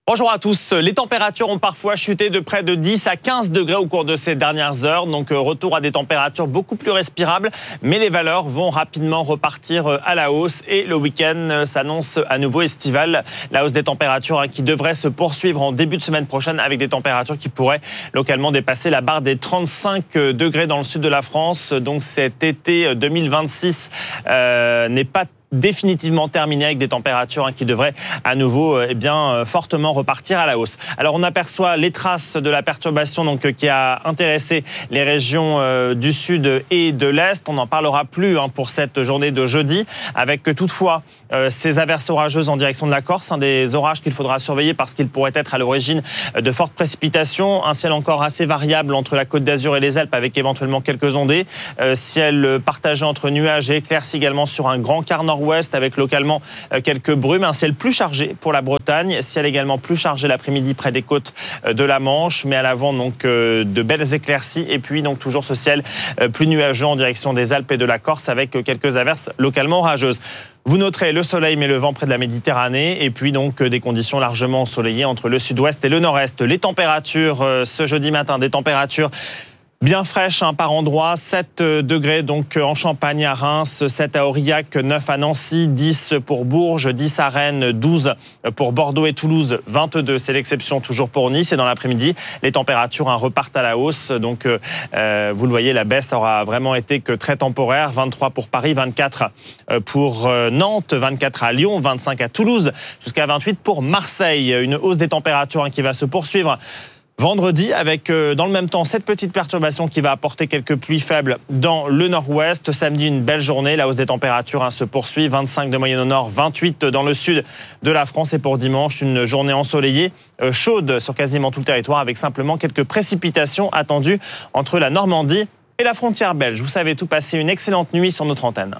Bonjour à tous. Les températures ont parfois chuté de près de dix à quinze degrés au cours de ces dernières heures. Donc retour à des températures beaucoup plus respirables. Mais les valeurs vont rapidement repartir à la hausse. Et le week-end s'annonce à nouveau estival. La hausse des températures qui devrait se poursuivre en début de semaine prochaine avec des températures qui pourraient localement dépasser la barre des trente-cinq degrés dans le sud de la France. Donc cet été deux mille vingt-six euh, n'est pas définitivement terminé avec des températures qui devraient à nouveau eh bien, fortement repartir à la hausse. Alors on aperçoit les traces de la perturbation donc, qui a intéressé les régions euh, du sud et de l'est. On n'en parlera plus hein, pour cette journée de jeudi, avec toutefois euh, ces averses orageuses en direction de la Corse, hein, des orages qu'il faudra surveiller parce qu'ils pourraient être à l'origine de fortes précipitations. Un ciel encore assez variable entre la Côte d'Azur et les Alpes avec éventuellement quelques ondées. Euh, ciel partagé entre nuages et éclaircies également sur un grand quart nord ouest avec localement quelques brumes, un ciel plus chargé pour la Bretagne, ciel également plus chargé l'après-midi près des côtes de la Manche, mais à l'avant donc de belles éclaircies et puis donc toujours ce ciel plus nuageux en direction des Alpes et de la Corse avec quelques averses localement orageuses. Vous noterez le soleil mais le vent près de la Méditerranée et puis donc des conditions largement ensoleillées entre le sud-ouest et le nord-est. Les températures ce jeudi matin, des températures bien fraîche hein, par endroit, sept degrés donc en Champagne à Reims, sept à Aurillac, neuf à Nancy, dix pour Bourges, dix à Rennes, douze pour Bordeaux et Toulouse, vingt-deux, c'est l'exception toujours pour Nice. Et dans l'après-midi, les températures hein, repartent à la hausse. Donc euh, vous le voyez, la baisse aura vraiment été que très temporaire. vingt-trois pour Paris, vingt-quatre pour Nantes, vingt-quatre à Lyon, vingt-cinq à Toulouse, jusqu'à vingt-huit pour Marseille. Une hausse des températures hein, qui va se poursuivre vendredi, avec euh, dans le même temps cette petite perturbation qui va apporter quelques pluies faibles dans le nord-ouest. Samedi, une belle journée. La hausse des températures hein, se poursuit. vingt-cinq de moyenne au nord, vingt-huit dans le sud de la France. Et pour dimanche, une journée ensoleillée, euh, chaude sur quasiment tout le territoire, avec simplement quelques précipitations attendues entre la Normandie et la frontière belge. Vous savez tout, passer une excellente nuit sur notre antenne.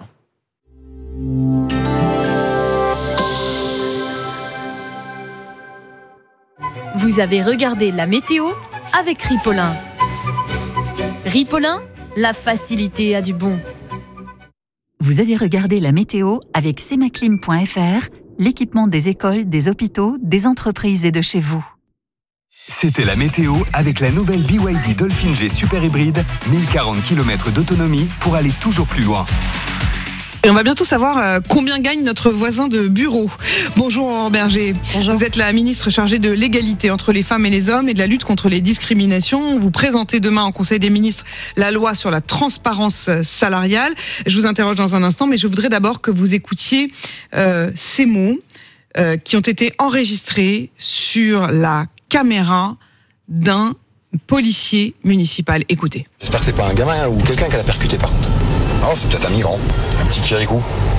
Vous avez regardé la météo avec Ripolin. Ripolin, la facilité a du bon. Vous avez regardé la météo avec semaclim point f r, l'équipement des écoles, des hôpitaux, des entreprises et de chez vous. C'était la météo avec la nouvelle B Y D Dolphin G Super Hybride, mille quarante kilomètres d'autonomie pour aller toujours plus loin. Et on va bientôt savoir euh, combien gagne notre voisin de bureau. Bonjour Aurore Berger. Bonjour. Vous êtes la ministre chargée de l'égalité entre les femmes et les hommes et de la lutte contre les discriminations. Vous présentez demain en Conseil des ministres la loi sur la transparence salariale. Je vous interroge dans un instant, mais je voudrais d'abord que vous écoutiez euh, ces mots euh, qui ont été enregistrés sur la caméra d'un policier municipal. Écoutez. J'espère que c'est pas un gamin ou quelqu'un qui l'a percuté par contre. Non, c'est peut-être un migrant, un petit Kirikou.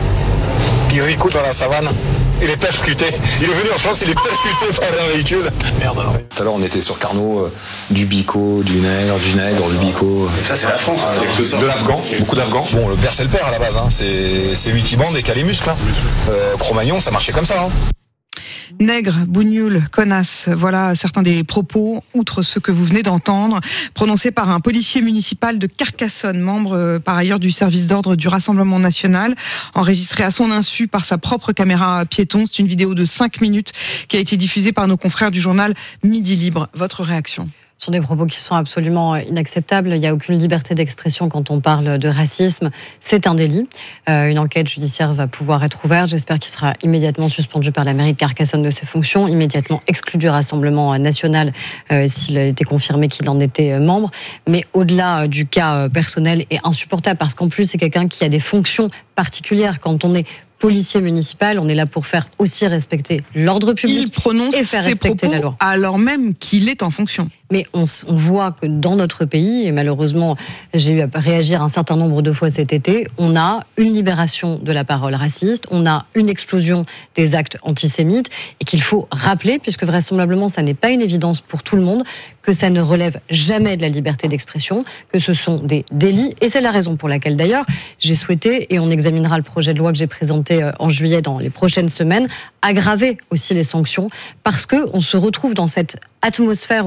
Kirikou dans la savane, il est percuté. Il est venu en France, il est percuté par un véhicule. Merde alors. Tout à l'heure on était sur Carnot, euh, du bico, du nègre, du nègre, du bico. Ça c'est la France, euh, c'est que ça. De l'Afghan, beaucoup d'Afghans. Bon, le père c'est le père à la base, hein. c'est, c'est lui qui bande et qui a les muscles. Hein. Euh, Cro-Magnon, ça marchait comme ça. Hein. Nègre, bougnoule, connasse, voilà certains des propos, outre ceux que vous venez d'entendre, prononcés par un policier municipal de Carcassonne, membre euh, par ailleurs du service d'ordre du Rassemblement national, enregistré à son insu par sa propre caméra piéton. C'est une vidéo de cinq minutes qui a été diffusée par nos confrères du journal Midi Libre. Votre réaction ? Ce sont des propos qui sont absolument inacceptables. Il n'y a aucune liberté d'expression quand on parle de racisme. C'est un délit. Euh, une enquête judiciaire va pouvoir être ouverte. J'espère qu'il sera immédiatement suspendu par la mairie de Carcassonne de ses fonctions, immédiatement exclu du Rassemblement national euh, s'il a été confirmé qu'il en était membre. Mais au-delà du cas personnel est insupportable parce qu'en plus, c'est quelqu'un qui a des fonctions particulières. Quand on est policier municipal, on est là pour faire aussi respecter l'ordre public. Il prononce et faire ses respecter propos la loi. Alors même qu'il est en fonction. Mais on, on voit que dans notre pays, et malheureusement j'ai eu à réagir un certain nombre de fois cet été, on a une libération de la parole raciste, on a une explosion des actes antisémites, et qu'il faut rappeler, puisque vraisemblablement ça n'est pas une évidence pour tout le monde, que ça ne relève jamais de la liberté d'expression, que ce sont des délits, et c'est la raison pour laquelle d'ailleurs j'ai souhaité, et on examinera le projet de loi que j'ai présenté en juillet dans les prochaines semaines, aggraver aussi les sanctions, parce qu'on se retrouve dans cette atmosphère aujourd'hui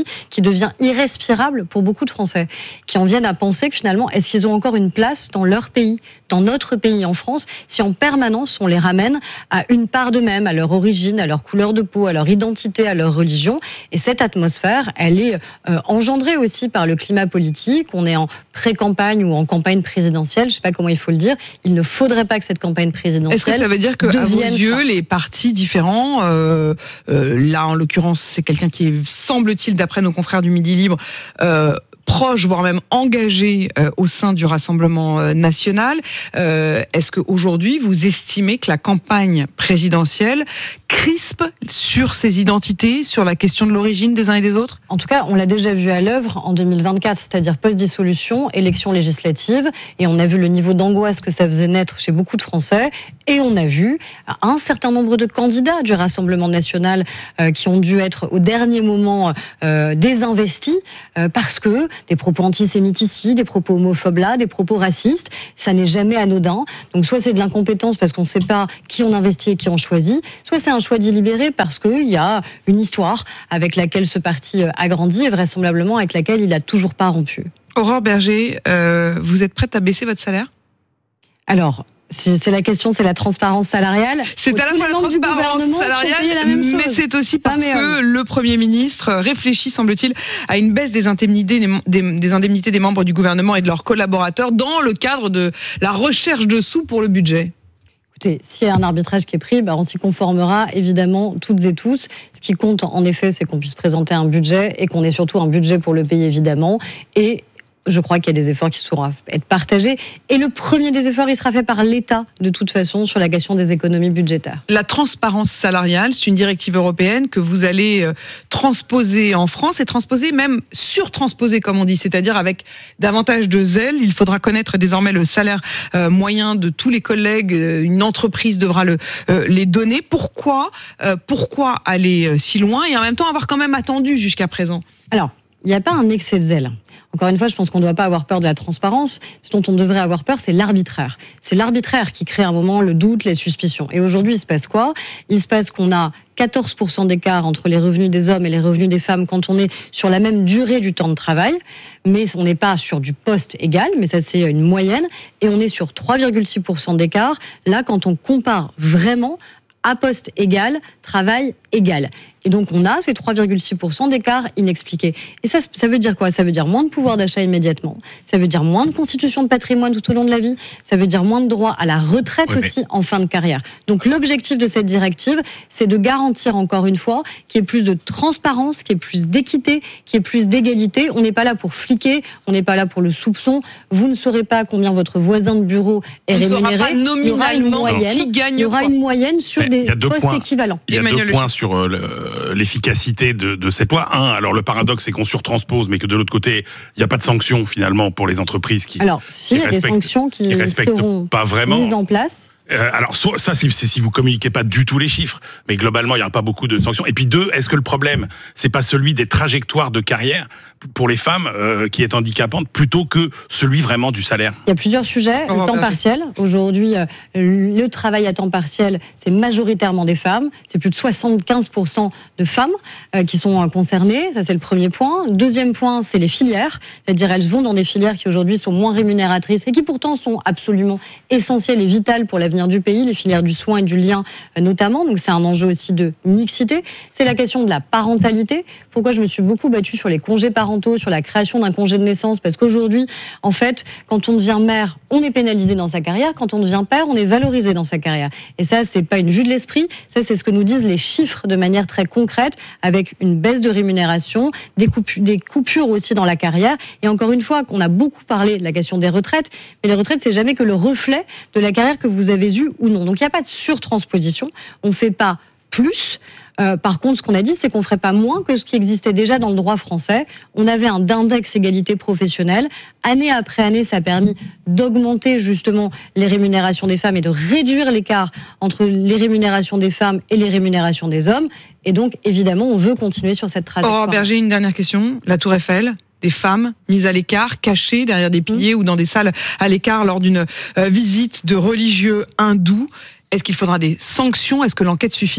pays qui devient irrespirable pour beaucoup de Français, qui en viennent à penser que finalement, est-ce qu'ils ont encore une place dans leur pays, dans notre pays en France, si en permanence on les ramène à une part d'eux-mêmes, à leur origine, à leur couleur de peau, à leur identité, à leur religion. Et cette atmosphère, elle est euh, engendrée aussi par le climat politique. On est en pré-campagne ou en campagne présidentielle, je ne sais pas comment il faut le dire. Il ne faudrait pas que cette campagne présidentielle Est-ce que ça veut dire que, à vos yeux, ça. les partis différents, euh, euh, là en l'occurrence c'est quelqu'un qui est, semble-t-il, d'après nos confrères du Midi Libre, euh, proche, voire même engagé euh, au sein du Rassemblement euh, national. Euh, est-ce qu'aujourd'hui, vous estimez que la campagne présidentielle crispe sur ces identités, sur la question de l'origine des uns et des autres ? En tout cas, on l'a déjà vu à l'œuvre en deux mille vingt-quatre, c'est-à-dire post-dissolution, élection législative, et on a vu le niveau d'angoisse que ça faisait naître chez beaucoup de Français, et on a vu un certain nombre de candidats du Rassemblement national euh, qui ont dû être au dernier moment euh, désinvestis euh, parce que des propos antisémites ici, des propos homophobes là, des propos racistes, ça n'est jamais anodin. Donc soit c'est de l'incompétence parce qu'on ne sait pas qui on investit et qui on choisit, soit c'est un choix délibéré parce qu'il y a une histoire avec laquelle ce parti a grandi et vraisemblablement avec laquelle il n'a toujours pas rompu. Aurore Berger, euh, vous êtes prête à baisser votre salaire ? Alors, c'est la question, c'est la transparence salariale. C'est à la fois la transparence salariale, mais c'est aussi parce que le Premier ministre réfléchit, semble-t-il, à une baisse des indemnités des, des indemnités des membres du gouvernement et de leurs collaborateurs dans le cadre de la recherche de sous pour le budget. Écoutez, s'il y a un arbitrage qui est pris, bah on s'y conformera évidemment toutes et tous. Ce qui compte en effet, c'est qu'on puisse présenter un budget et qu'on ait surtout un budget pour le pays évidemment. Et je crois qu'il y a des efforts qui sauront être partagés. Et le premier des efforts, il sera fait par l'État, de toute façon, sur la question des économies budgétaires. La transparence salariale, c'est une directive européenne que vous allez transposer en France et transposer, même surtransposer, comme on dit, c'est-à-dire avec davantage de zèle. Il faudra connaître désormais le salaire moyen de tous les collègues. Une entreprise devra le, les donner. Pourquoi, pourquoi aller si loin et en même temps avoir quand même attendu jusqu'à présent ? Alors, il n'y a pas un excès de zèle. Encore une fois, je pense qu'on ne doit pas avoir peur de la transparence. Ce dont on devrait avoir peur, c'est l'arbitraire. C'est l'arbitraire qui crée à un moment le doute, les suspicions. Et aujourd'hui, il se passe quoi ? Il se passe qu'on a quatorze pour cent d'écart entre les revenus des hommes et les revenus des femmes quand on est sur la même durée du temps de travail. Mais on n'est pas sur du poste égal, mais ça c'est une moyenne. Et on est sur trois virgule six pour cent d'écart, là, quand on compare vraiment à poste égal, travail égal. Et donc, on a ces trois virgule six pour cent d'écart inexpliqués. Et ça, ça veut dire quoi ? Ça veut dire moins de pouvoir d'achat immédiatement. Ça veut dire moins de constitution de patrimoine tout au long de la vie. Ça veut dire moins de droits à la retraite ouais, aussi mais... en fin de carrière. Donc, l'objectif de cette directive, c'est de garantir, encore une fois, qu'il y ait plus de transparence, qu'il y ait plus d'équité, qu'il y ait plus d'égalité. On n'est pas là pour fliquer, on n'est pas là pour le soupçon. Vous ne saurez pas combien votre voisin de bureau est on rémunéré. Pas nominalement il y aura une moyenne, qui gagne il y aura une moyenne sur mais des postes points, équivalents. Il y a Emmanuel deux points sur euh, le, l'efficacité de, de cette loi. Un, alors le paradoxe, c'est qu'on surtranspose, mais que de l'autre côté, il n'y a pas de sanctions finalement pour les entreprises qui. Alors, si, il y a des sanctions qui, qui seront pas vraiment. mises en place. Euh, alors, soit, ça, c'est, c'est si vous communiquez pas du tout les chiffres, mais globalement, il n'y aura pas beaucoup de sanctions. Et puis deux, est-ce que le problème, c'est pas celui des trajectoires de carrière pour les femmes euh, qui est handicapante, plutôt que celui vraiment du salaire ? Il y a plusieurs sujets. Le temps partiel. Aujourd'hui, euh, le travail à temps partiel, c'est majoritairement des femmes. C'est plus de soixante-quinze pour cent de femmes euh, qui sont euh, concernées. Ça, c'est le premier point. Deuxième point, c'est les filières. C'est-à-dire, elles vont dans des filières qui aujourd'hui sont moins rémunératrices et qui pourtant sont absolument essentielles et vitales pour l'avenir du pays, les filières du soin et du lien notamment. Donc c'est un enjeu aussi de mixité. C'est la question de la parentalité. Pourquoi je me suis beaucoup battue sur les congés parentaux, sur la création d'un congé de naissance ? Parce qu'aujourd'hui, en fait, quand on devient mère, on est pénalisé dans sa carrière. Quand on devient père, on est valorisé dans sa carrière. Et ça, c'est pas une vue de l'esprit. Ça, c'est ce que nous disent les chiffres de manière très concrète, avec une baisse de rémunération, des coupures, des coupures aussi dans la carrière. Et encore une fois, on a beaucoup parlé de la question des retraites, mais les retraites, c'est jamais que le reflet de la carrière que vous avez eue ou non. Donc il n'y a pas de surtransposition. On ne fait pas plus. Euh, par contre, ce qu'on a dit, c'est qu'on ne ferait pas moins que ce qui existait déjà dans le droit français. On avait un index égalité professionnelle. Année après année, ça a permis d'augmenter justement les rémunérations des femmes et de réduire l'écart entre les rémunérations des femmes et les rémunérations des hommes. Et donc, évidemment, on veut continuer sur cette trajectoire. Aurore Berger, une dernière question. La Tour Eiffel, des femmes mises à l'écart, cachées derrière des piliers mmh. ou dans des salles à l'écart lors d'une euh, visite de religieux hindous. Est-ce qu'il faudra des sanctions ? Est-ce que l'enquête suffit ?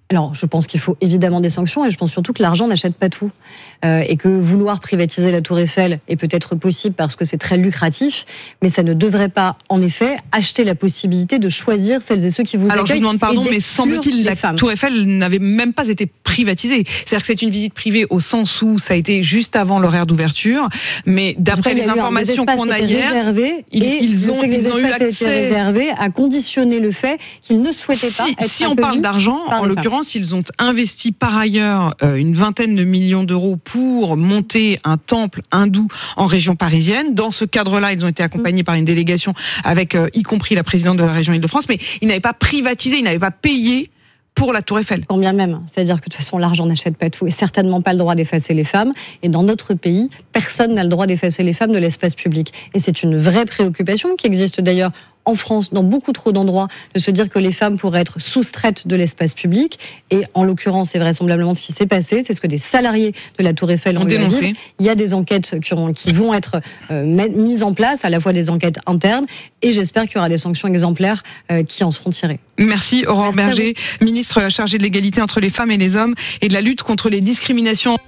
Alors, je pense qu'il faut évidemment des sanctions et je pense surtout que l'argent n'achète pas tout. Euh, et que vouloir privatiser la Tour Eiffel est peut-être possible parce que c'est très lucratif, mais ça ne devrait pas, en effet, acheter la possibilité de choisir celles et ceux qui vous Alors, accueillent. Alors, je vous demande pardon, mais semble-t-il la femmes. Tour Eiffel n'avait même pas été privatisée. C'est-à-dire que c'est une visite privée au sens où ça a été juste avant l'horaire d'ouverture, mais d'après les informations qu'on a hier, réservé, ils, et ils ont, ils ont eu accès... réservé à conditionner le fait qu'ils ne souhaitaient pas si, être Si on parle d'argent, en l'occurrence, ils ont investi par ailleurs euh, une vingtaine de millions d'euros pour monter un temple hindou en région parisienne. Dans ce cadre-là, ils ont été accompagnés mmh. par une délégation avec euh, y compris la présidente de la région Île-de-France, mais ils n'avaient pas privatisé, ils n'avaient pas payé pour la Tour Eiffel. Quand bien même. C'est-à-dire que de toute façon, l'argent n'achète pas tout et certainement pas le droit d'effacer les femmes. Et dans notre pays, personne n'a le droit d'effacer les femmes de l'espace public. Et c'est une vraie préoccupation qui existe d'ailleurs en France, dans beaucoup trop d'endroits, de se dire que les femmes pourraient être soustraites de l'espace public. Et en l'occurrence, c'est vraisemblablement ce qui s'est passé. C'est ce que des salariés de la Tour Eiffel ont dénoncé. Il y a des enquêtes qui, ont, qui vont être euh, mises en place, à la fois des enquêtes internes, et j'espère qu'il y aura des sanctions exemplaires euh, qui en seront tirées. Merci Aurore Merci Berger, ministre chargée de l'égalité entre les femmes et les hommes et de la lutte contre les discriminations.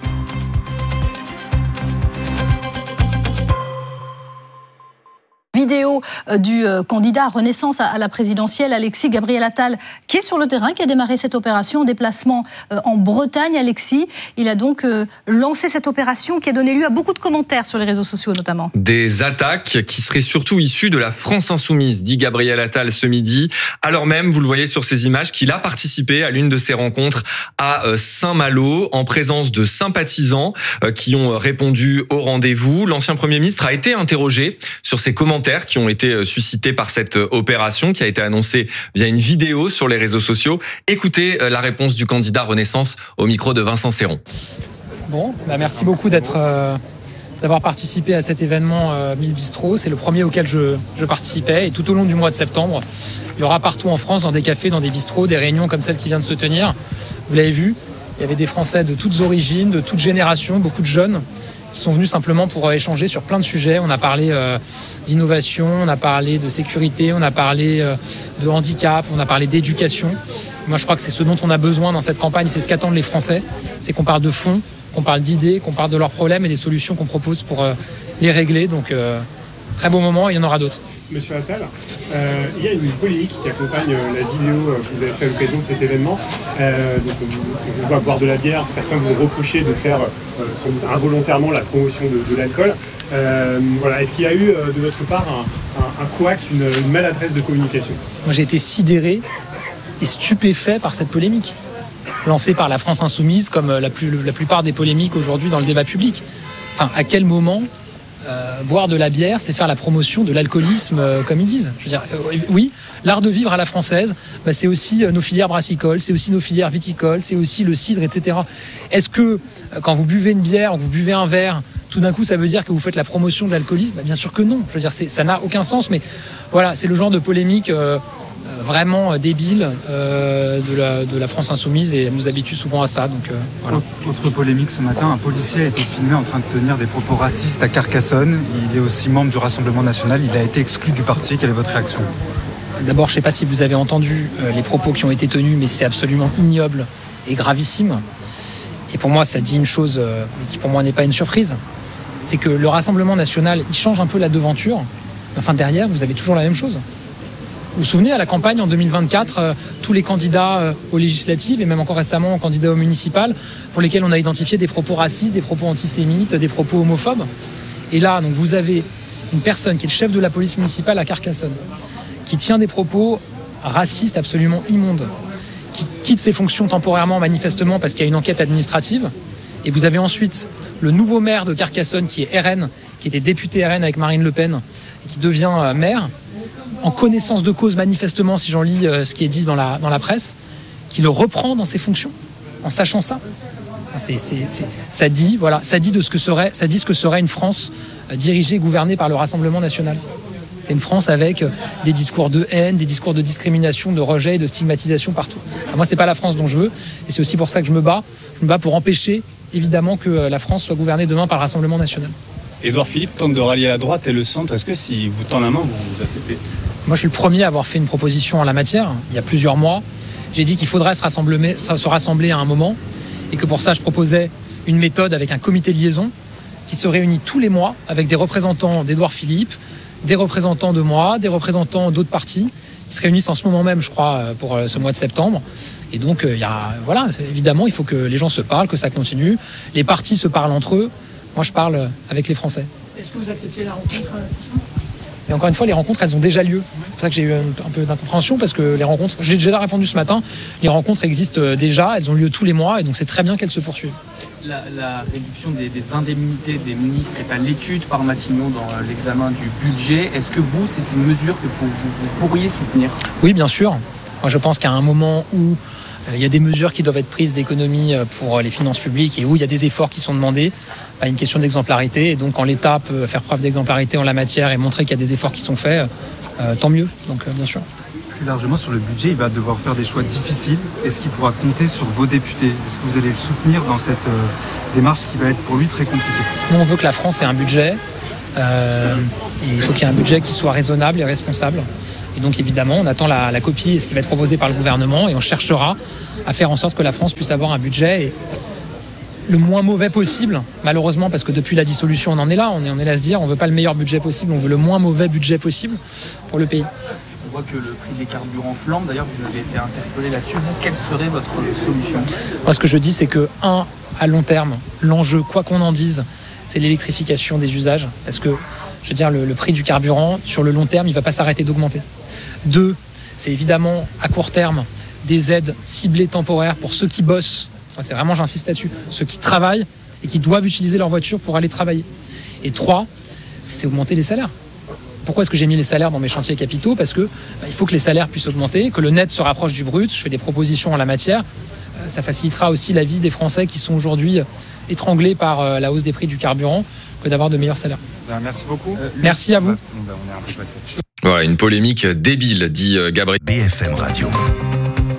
Vidéo du candidat Renaissance à la présidentielle, Alexis Gabriel Attal, qui est sur le terrain, qui a démarré cette opération en déplacement en Bretagne. Alexis, il a donc lancé cette opération qui a donné lieu à beaucoup de commentaires sur les réseaux sociaux notamment. Des attaques qui seraient surtout issues de la France insoumise, dit Gabriel Attal ce midi, alors même, vous le voyez sur ces images, qu'il a participé à l'une de ces rencontres à Saint-Malo en présence de sympathisants qui ont répondu au rendez-vous. L'ancien Premier ministre a été interrogé sur ses commentaires qui ont été suscités par cette opération qui a été annoncée via une vidéo sur les réseaux sociaux. Écoutez la réponse du candidat Renaissance au micro de Vincent Serron. Bon, bah merci beaucoup d'être, euh, d'avoir participé à cet événement euh, mille Bistrots. C'est le premier auquel je, je participais et tout au long du mois de septembre, il y aura partout en France, dans des cafés, dans des bistrots, des réunions comme celle qui vient de se tenir. Vous l'avez vu, il y avait des Français de toutes origines, de toutes générations, beaucoup de jeunes qui sont venus simplement pour échanger sur plein de sujets. On a parlé euh, d'innovation, on a parlé de sécurité, on a parlé euh, de handicap, on a parlé d'éducation. Moi, je crois que c'est ce dont on a besoin dans cette campagne, c'est ce qu'attendent les Français, c'est qu'on parle de fond, qu'on parle d'idées, qu'on parle de leurs problèmes et des solutions qu'on propose pour euh, les régler. Donc, euh, très beau moment, il y en aura d'autres. Monsieur Attal, euh, il y a une polémique qui accompagne euh, la vidéo euh, que vous avez fait à l'occasion de cet événement. Euh, donc, on, on voit boire de la bière, certains vous reprochaient de faire euh, sans doute involontairement la promotion de, de l'alcool. Euh, voilà. Est-ce qu'il y a eu euh, de votre part un, un, un couac, une, une maladresse de communication ? Moi, j'ai été sidéré et stupéfait par cette polémique, lancée par la France insoumise, comme la, plus, la plupart des polémiques aujourd'hui dans le débat public. Enfin, à quel moment Euh, boire de la bière, c'est faire la promotion de l'alcoolisme, euh, comme ils disent. Je veux dire, euh, oui, l'art de vivre à la française, bah, c'est aussi euh, nos filières brassicoles, c'est aussi nos filières viticoles, c'est aussi le cidre, et cetera. Est-ce que euh, quand vous buvez une bière, ou vous buvez un verre, tout d'un coup, ça veut dire que vous faites la promotion de l'alcoolisme ? Bah, bien sûr que non. Je veux dire, c'est, ça n'a aucun sens. Mais voilà, c'est le genre de polémique euh, vraiment débile euh, de, la, de la France insoumise et elle nous habitue souvent à ça. Donc, euh, voilà. Autre polémique ce matin, un policier a été filmé en train de tenir des propos racistes à Carcassonne. Il est aussi membre du Rassemblement national. Il a été exclu du parti. Quelle est votre réaction ? D'abord, je ne sais pas si vous avez entendu euh, les propos qui ont été tenus, mais c'est absolument ignoble et gravissime. Et pour moi, ça dit une chose euh, qui pour moi n'est pas une surprise. C'est que le Rassemblement national, il change un peu la devanture. Enfin, derrière, vous avez toujours la même chose. Vous vous souvenez, à la campagne en deux mille vingt-quatre, euh, tous les candidats euh, aux législatives et même encore récemment aux candidats aux municipales pour lesquels on a identifié des propos racistes, des propos antisémites, des propos homophobes. Et là, donc, vous avez une personne qui est le chef de la police municipale à Carcassonne, qui tient des propos racistes absolument immondes, qui quitte ses fonctions temporairement manifestement parce qu'il y a une enquête administrative. Et vous avez ensuite le nouveau maire de Carcassonne qui est R N, qui était député R N avec Marine Le Pen et qui devient euh, maire, en connaissance de cause manifestement, si j'en lis euh, ce qui est dit dans la, dans la presse, qui le reprend dans ses fonctions, en sachant ça. C'est, c'est, c'est, ça dit, voilà, ça dit de ce que serait, ça dit ce que serait une France euh, dirigée, gouvernée par le Rassemblement national. C'est une France avec euh, des discours de haine, des discours de discrimination, de rejet et de stigmatisation partout. Alors moi, c'est pas la France dont je veux, et c'est aussi pour ça que je me bats. Je me bats pour empêcher, évidemment, que euh, la France soit gouvernée demain par le Rassemblement national. Édouard Philippe tente de rallier la droite et le centre. Est-ce que si vous tend la main, vous vous acceptez ? Moi, je suis le premier à avoir fait une proposition en la matière, il y a plusieurs mois. J'ai dit qu'il faudrait se rassembler, se rassembler à un moment et que pour ça, je proposais une méthode avec un comité de liaison qui se réunit tous les mois avec des représentants d'Édouard Philippe, des représentants de moi, des représentants d'autres partis. Ils se réunissent en ce moment même, je crois, pour ce mois de septembre. Et donc, il y a, voilà, évidemment, il faut que les gens se parlent, que ça continue. Les partis se parlent entre eux. Moi, je parle avec les Français. Est-ce que vous acceptez la rencontre, tout ça ? Et encore une fois, les rencontres, elles ont déjà lieu. C'est pour ça que j'ai eu un peu d'incompréhension, parce que les rencontres, j'ai déjà répondu ce matin, les rencontres existent déjà, elles ont lieu tous les mois, et donc c'est très bien qu'elles se poursuivent. La, la réduction des, des indemnités des ministres est à l'étude par Matignon dans l'examen du budget. Est-ce que vous, c'est une mesure que vous, vous pourriez soutenir ? Oui, bien sûr. Moi, je pense qu'à un moment où il y a des mesures qui doivent être prises d'économie pour les finances publiques et où il y a des efforts qui sont demandés, il y a une question d'exemplarité. Et donc, quand l'État peut faire preuve d'exemplarité en la matière et montrer qu'il y a des efforts qui sont faits, euh, tant mieux. Donc, euh, bien sûr. Plus largement sur le budget, il va devoir faire des choix difficiles. Est-ce qu'il pourra compter sur vos députés ? Est-ce que vous allez le soutenir dans cette euh, démarche qui va être pour lui très compliquée ? Nous, on veut que la France ait un budget. Euh, et il faut qu'il y ait un budget qui soit raisonnable et responsable. Et donc, évidemment, on attend la, la copie et ce qui va être proposé par le gouvernement et on cherchera à faire en sorte que la France puisse avoir un budget et le moins mauvais possible, malheureusement, parce que depuis la dissolution, on en est là. On est, on est là à se dire, on ne veut pas le meilleur budget possible, on veut le moins mauvais budget possible pour le pays. On voit que le prix des carburants flambe. D'ailleurs, vous avez été interpellé là-dessus. Quelle serait votre solution ? Moi, ce que je dis, c'est que, un, à long terme, l'enjeu, quoi qu'on en dise, c'est l'électrification des usages. Parce que, je veux dire, le, le prix du carburant, sur le long terme, il ne va pas s'arrêter d'augmenter. Deux, c'est évidemment, à court terme, des aides ciblées temporaires pour ceux qui bossent. Ça, c'est vraiment, j'insiste là-dessus, ceux qui travaillent et qui doivent utiliser leur voiture pour aller travailler. Et trois, c'est augmenter les salaires. Pourquoi est-ce que j'ai mis les salaires dans mes chantiers capitaux ? Parce que bah, il faut que les salaires puissent augmenter, que le net se rapproche du brut. Je fais des propositions en la matière. Euh, ça facilitera aussi la vie des Français qui sont aujourd'hui étranglés par euh, la hausse des prix du carburant que d'avoir de meilleurs salaires. Ben, merci beaucoup. Euh, merci à vous. On est un peu passé. Voilà, une polémique débile, dit Gabriel. B F M Radio.